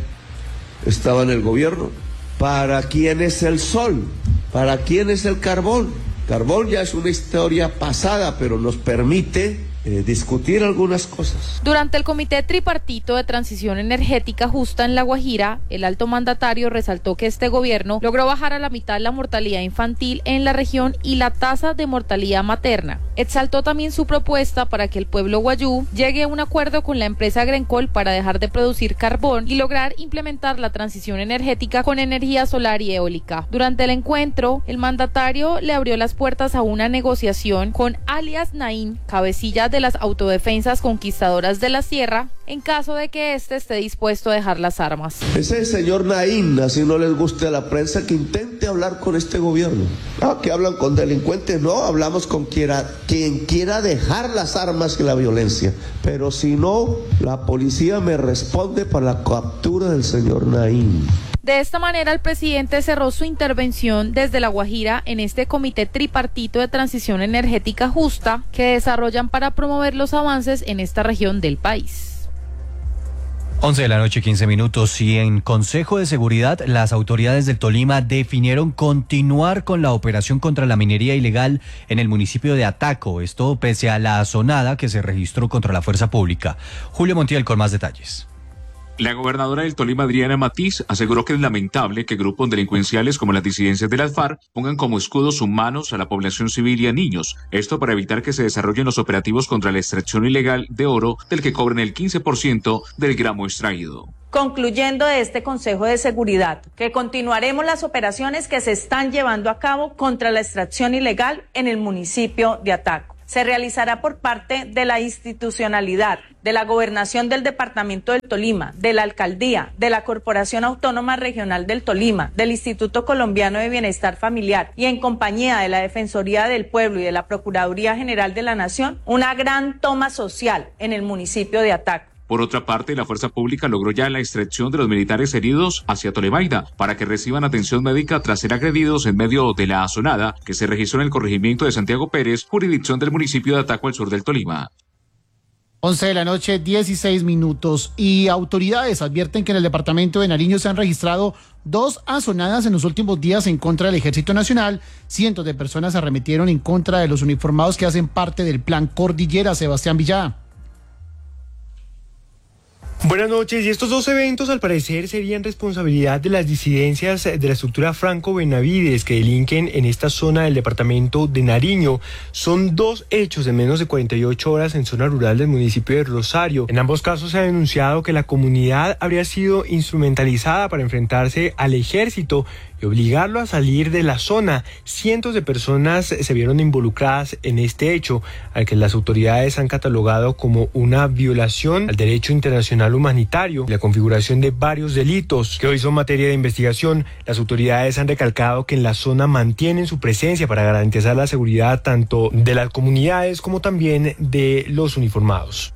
Speaker 27: estaba en el gobierno. ¿Para quién es el sol? ¿Para quién es el carbón? Carbón ya es una historia pasada, pero nos permite discutir algunas cosas.
Speaker 26: Durante el Comité Tripartito de Transición Energética Justa en La Guajira, el alto mandatario resaltó que este gobierno logró bajar a la mitad la mortalidad infantil en la región y la tasa de mortalidad materna. Exaltó también su propuesta para que el pueblo guayú llegue a un acuerdo con la empresa Grencol para dejar de producir carbón y lograr implementar la transición energética con energía solar y eólica. Durante el encuentro, el mandatario le abrió las puertas a una negociación con alias Naín, cabecilla de las autodefensas conquistadoras de la sierra, en caso de que éste esté dispuesto a dejar las armas.
Speaker 27: Ese señor Naín, así no les guste a la prensa, que intente hablar con este gobierno. Que hablan con delincuentes, no, hablamos con quien quiera dejar las armas y la violencia. Pero si no, la policía me responde para la captura del señor Naín.
Speaker 26: De esta manera, el presidente cerró su intervención desde La Guajira en este Comité Tripartito de Transición Energética Justa que desarrollan para promover los avances en esta región del país.
Speaker 16: 11 de la noche, 15 minutos, y en Consejo de Seguridad, las autoridades del Tolima definieron continuar con la operación contra la minería ilegal en el municipio de Ataco, esto pese a la azonada que se registró contra la fuerza pública. Julio Montiel con más detalles.
Speaker 4: La gobernadora del Tolima, Adriana Matiz, aseguró que es lamentable que grupos delincuenciales como las disidencias de las FARC pongan como escudos humanos a la población civil y a niños. Esto para evitar que se desarrollen los operativos contra la extracción ilegal de oro, del que cobran el 15% del gramo extraído.
Speaker 7: Concluyendo de este Consejo de Seguridad, que continuaremos las operaciones que se están llevando a cabo contra la extracción ilegal en el municipio de Ataco. Se realizará por parte de la institucionalidad, de la Gobernación del Departamento del Tolima, de la Alcaldía, de la Corporación Autónoma Regional del Tolima, del Instituto Colombiano de Bienestar Familiar y en compañía de la Defensoría del Pueblo y de la Procuraduría General de la Nación, una gran toma social en el municipio de Ataco.
Speaker 4: Por otra parte, la fuerza pública logró ya la extracción de los militares heridos hacia Tolemaida para que reciban atención médica tras ser agredidos en medio de la azonada que se registró en el corregimiento de Santiago Pérez, jurisdicción del municipio de Ataco al sur del Tolima.
Speaker 15: 11 de la noche, 16 minutos, y autoridades advierten que en el departamento de Nariño se han registrado 2 azonadas en los últimos días en contra del Ejército Nacional. Cientos de personas se arremetieron en contra de los uniformados que hacen parte del Plan Cordillera. Sebastián Villada.
Speaker 8: Buenas noches, y estos 2 eventos al parecer serían responsabilidad de las disidencias de la estructura Franco Benavides que delinquen en esta zona del departamento de Nariño. Son 2 hechos en menos de 48 horas en zona rural del municipio de Rosario. En ambos casos se ha denunciado que la comunidad habría sido instrumentalizada para enfrentarse al ejército y obligarlo a salir de la zona. Cientos de personas se vieron involucradas en este hecho, al que las autoridades han catalogado como una violación al derecho internacional humanitario y la configuración de varios delitos que hoy son materia de investigación. Las autoridades han recalcado que en la zona mantienen su presencia para garantizar la seguridad tanto de las comunidades como también de los uniformados.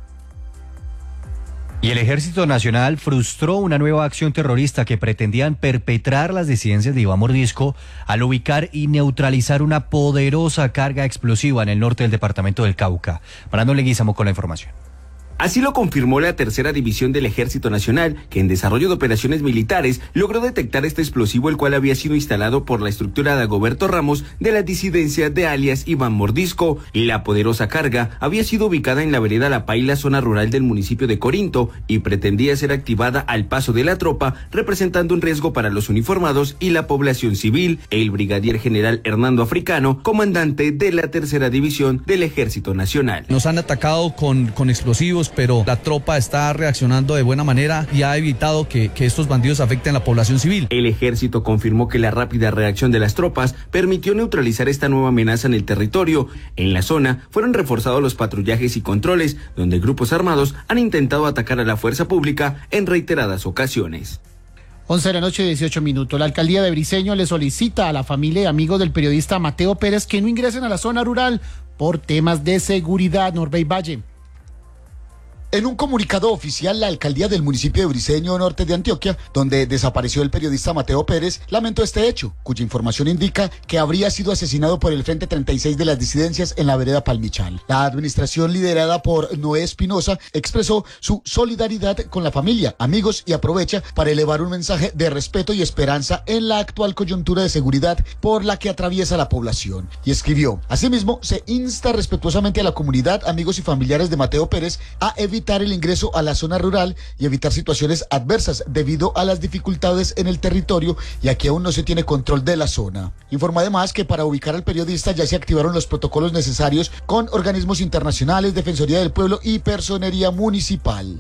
Speaker 16: Y el Ejército Nacional frustró una nueva acción terrorista que pretendían perpetrar las disidencias de Iván Mordisco al ubicar y neutralizar una poderosa carga explosiva en el norte del departamento del Cauca. Brandon Leguizamo con la información.
Speaker 9: Así lo confirmó la Tercera División del Ejército Nacional, que en desarrollo de operaciones militares logró detectar este explosivo, el cual había sido instalado por la estructura de Dagoberto Ramos de la disidencia de alias Iván Mordisco. La poderosa carga había sido ubicada en la vereda La Paila, zona rural del municipio de Corinto, y pretendía ser activada al paso de la tropa, representando un riesgo para los uniformados y la población civil. El brigadier general Hernando Africano, comandante de la Tercera División del Ejército Nacional.
Speaker 17: Nos han atacado con explosivos, pero la tropa está reaccionando de buena manera y ha evitado que estos bandidos afecten a la población civil.
Speaker 9: El ejército confirmó que la rápida reacción de las tropas permitió neutralizar esta nueva amenaza en el territorio. En la zona fueron reforzados los patrullajes y controles, donde grupos armados han intentado atacar a la fuerza pública en reiteradas ocasiones.
Speaker 15: 11 de la noche, 18 minutos. La alcaldía de Briceño le solicita a la familia y amigos del periodista Mateo Pérez que no ingresen a la zona rural por temas de seguridad. Norbey Valle.
Speaker 18: En un comunicado oficial, la alcaldía del municipio de Briceño, norte de Antioquia, donde desapareció el periodista Mateo Pérez, lamentó este hecho, cuya información indica que habría sido asesinado por el Frente 36 de las disidencias en la vereda Palmichal. La administración, liderada por Noé Espinosa, expresó su solidaridad con la familia, amigos y aprovecha para elevar un mensaje de respeto y esperanza en la actual coyuntura de seguridad por la que atraviesa la población. Y escribió: asimismo, se insta respetuosamente a la comunidad, amigos y familiares de Mateo Pérez a evitar el ingreso a la zona rural y evitar situaciones adversas debido a las dificultades en el territorio y a que aún no se tiene control de la zona. Informa además que para ubicar al periodista ya se activaron los protocolos necesarios con organismos internacionales, Defensoría del Pueblo y Personería Municipal.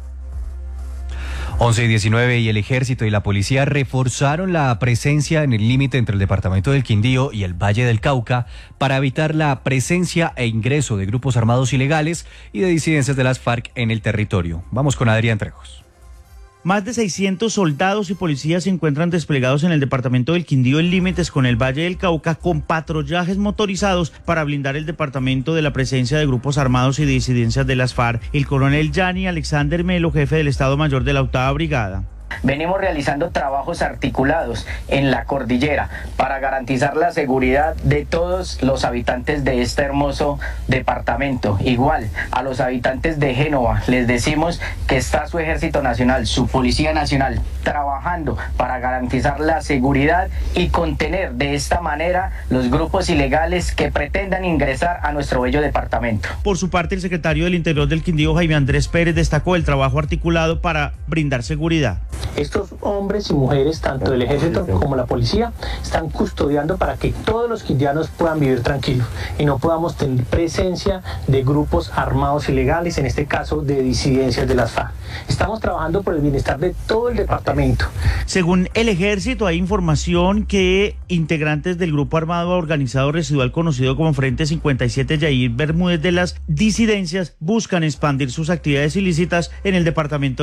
Speaker 16: 11 y 19, y el Ejército y la Policía reforzaron la presencia en el límite entre el departamento del Quindío y el Valle del Cauca para evitar la presencia e ingreso de grupos armados ilegales y de disidencias de las FARC en el territorio. Vamos con Adrián Trejos.
Speaker 21: Más de 600 soldados y policías se encuentran desplegados en el departamento del Quindío en límites con el Valle del Cauca con patrullajes motorizados para blindar el departamento de la presencia de grupos armados y disidencias de las FARC. El coronel Yanni Alexander Melo, jefe del Estado Mayor de la 8ª Brigada.
Speaker 1: Venimos realizando trabajos articulados en la cordillera para garantizar la seguridad de todos los habitantes de este hermoso departamento. Igual a los habitantes de Génova les decimos que está su Ejército Nacional, su Policía Nacional, trabajando para garantizar la seguridad y contener de esta manera los grupos ilegales que pretendan ingresar a nuestro bello departamento.
Speaker 21: Por su parte, el secretario del Interior del Quindío, Jaime Andrés Pérez, destacó el trabajo articulado para brindar seguridad.
Speaker 2: Estos hombres y mujeres, tanto del ejército como la policía, están custodiando para que todos los quindianos puedan vivir tranquilos y no podamos tener presencia de grupos armados ilegales, en este caso de disidencias de las FARC. Estamos trabajando por el bienestar de todo el departamento.
Speaker 21: Según el ejército, hay información que integrantes del grupo armado organizado residual conocido como Frente 57 Yair Bermúdez de las disidencias buscan expandir sus actividades ilícitas en el departamento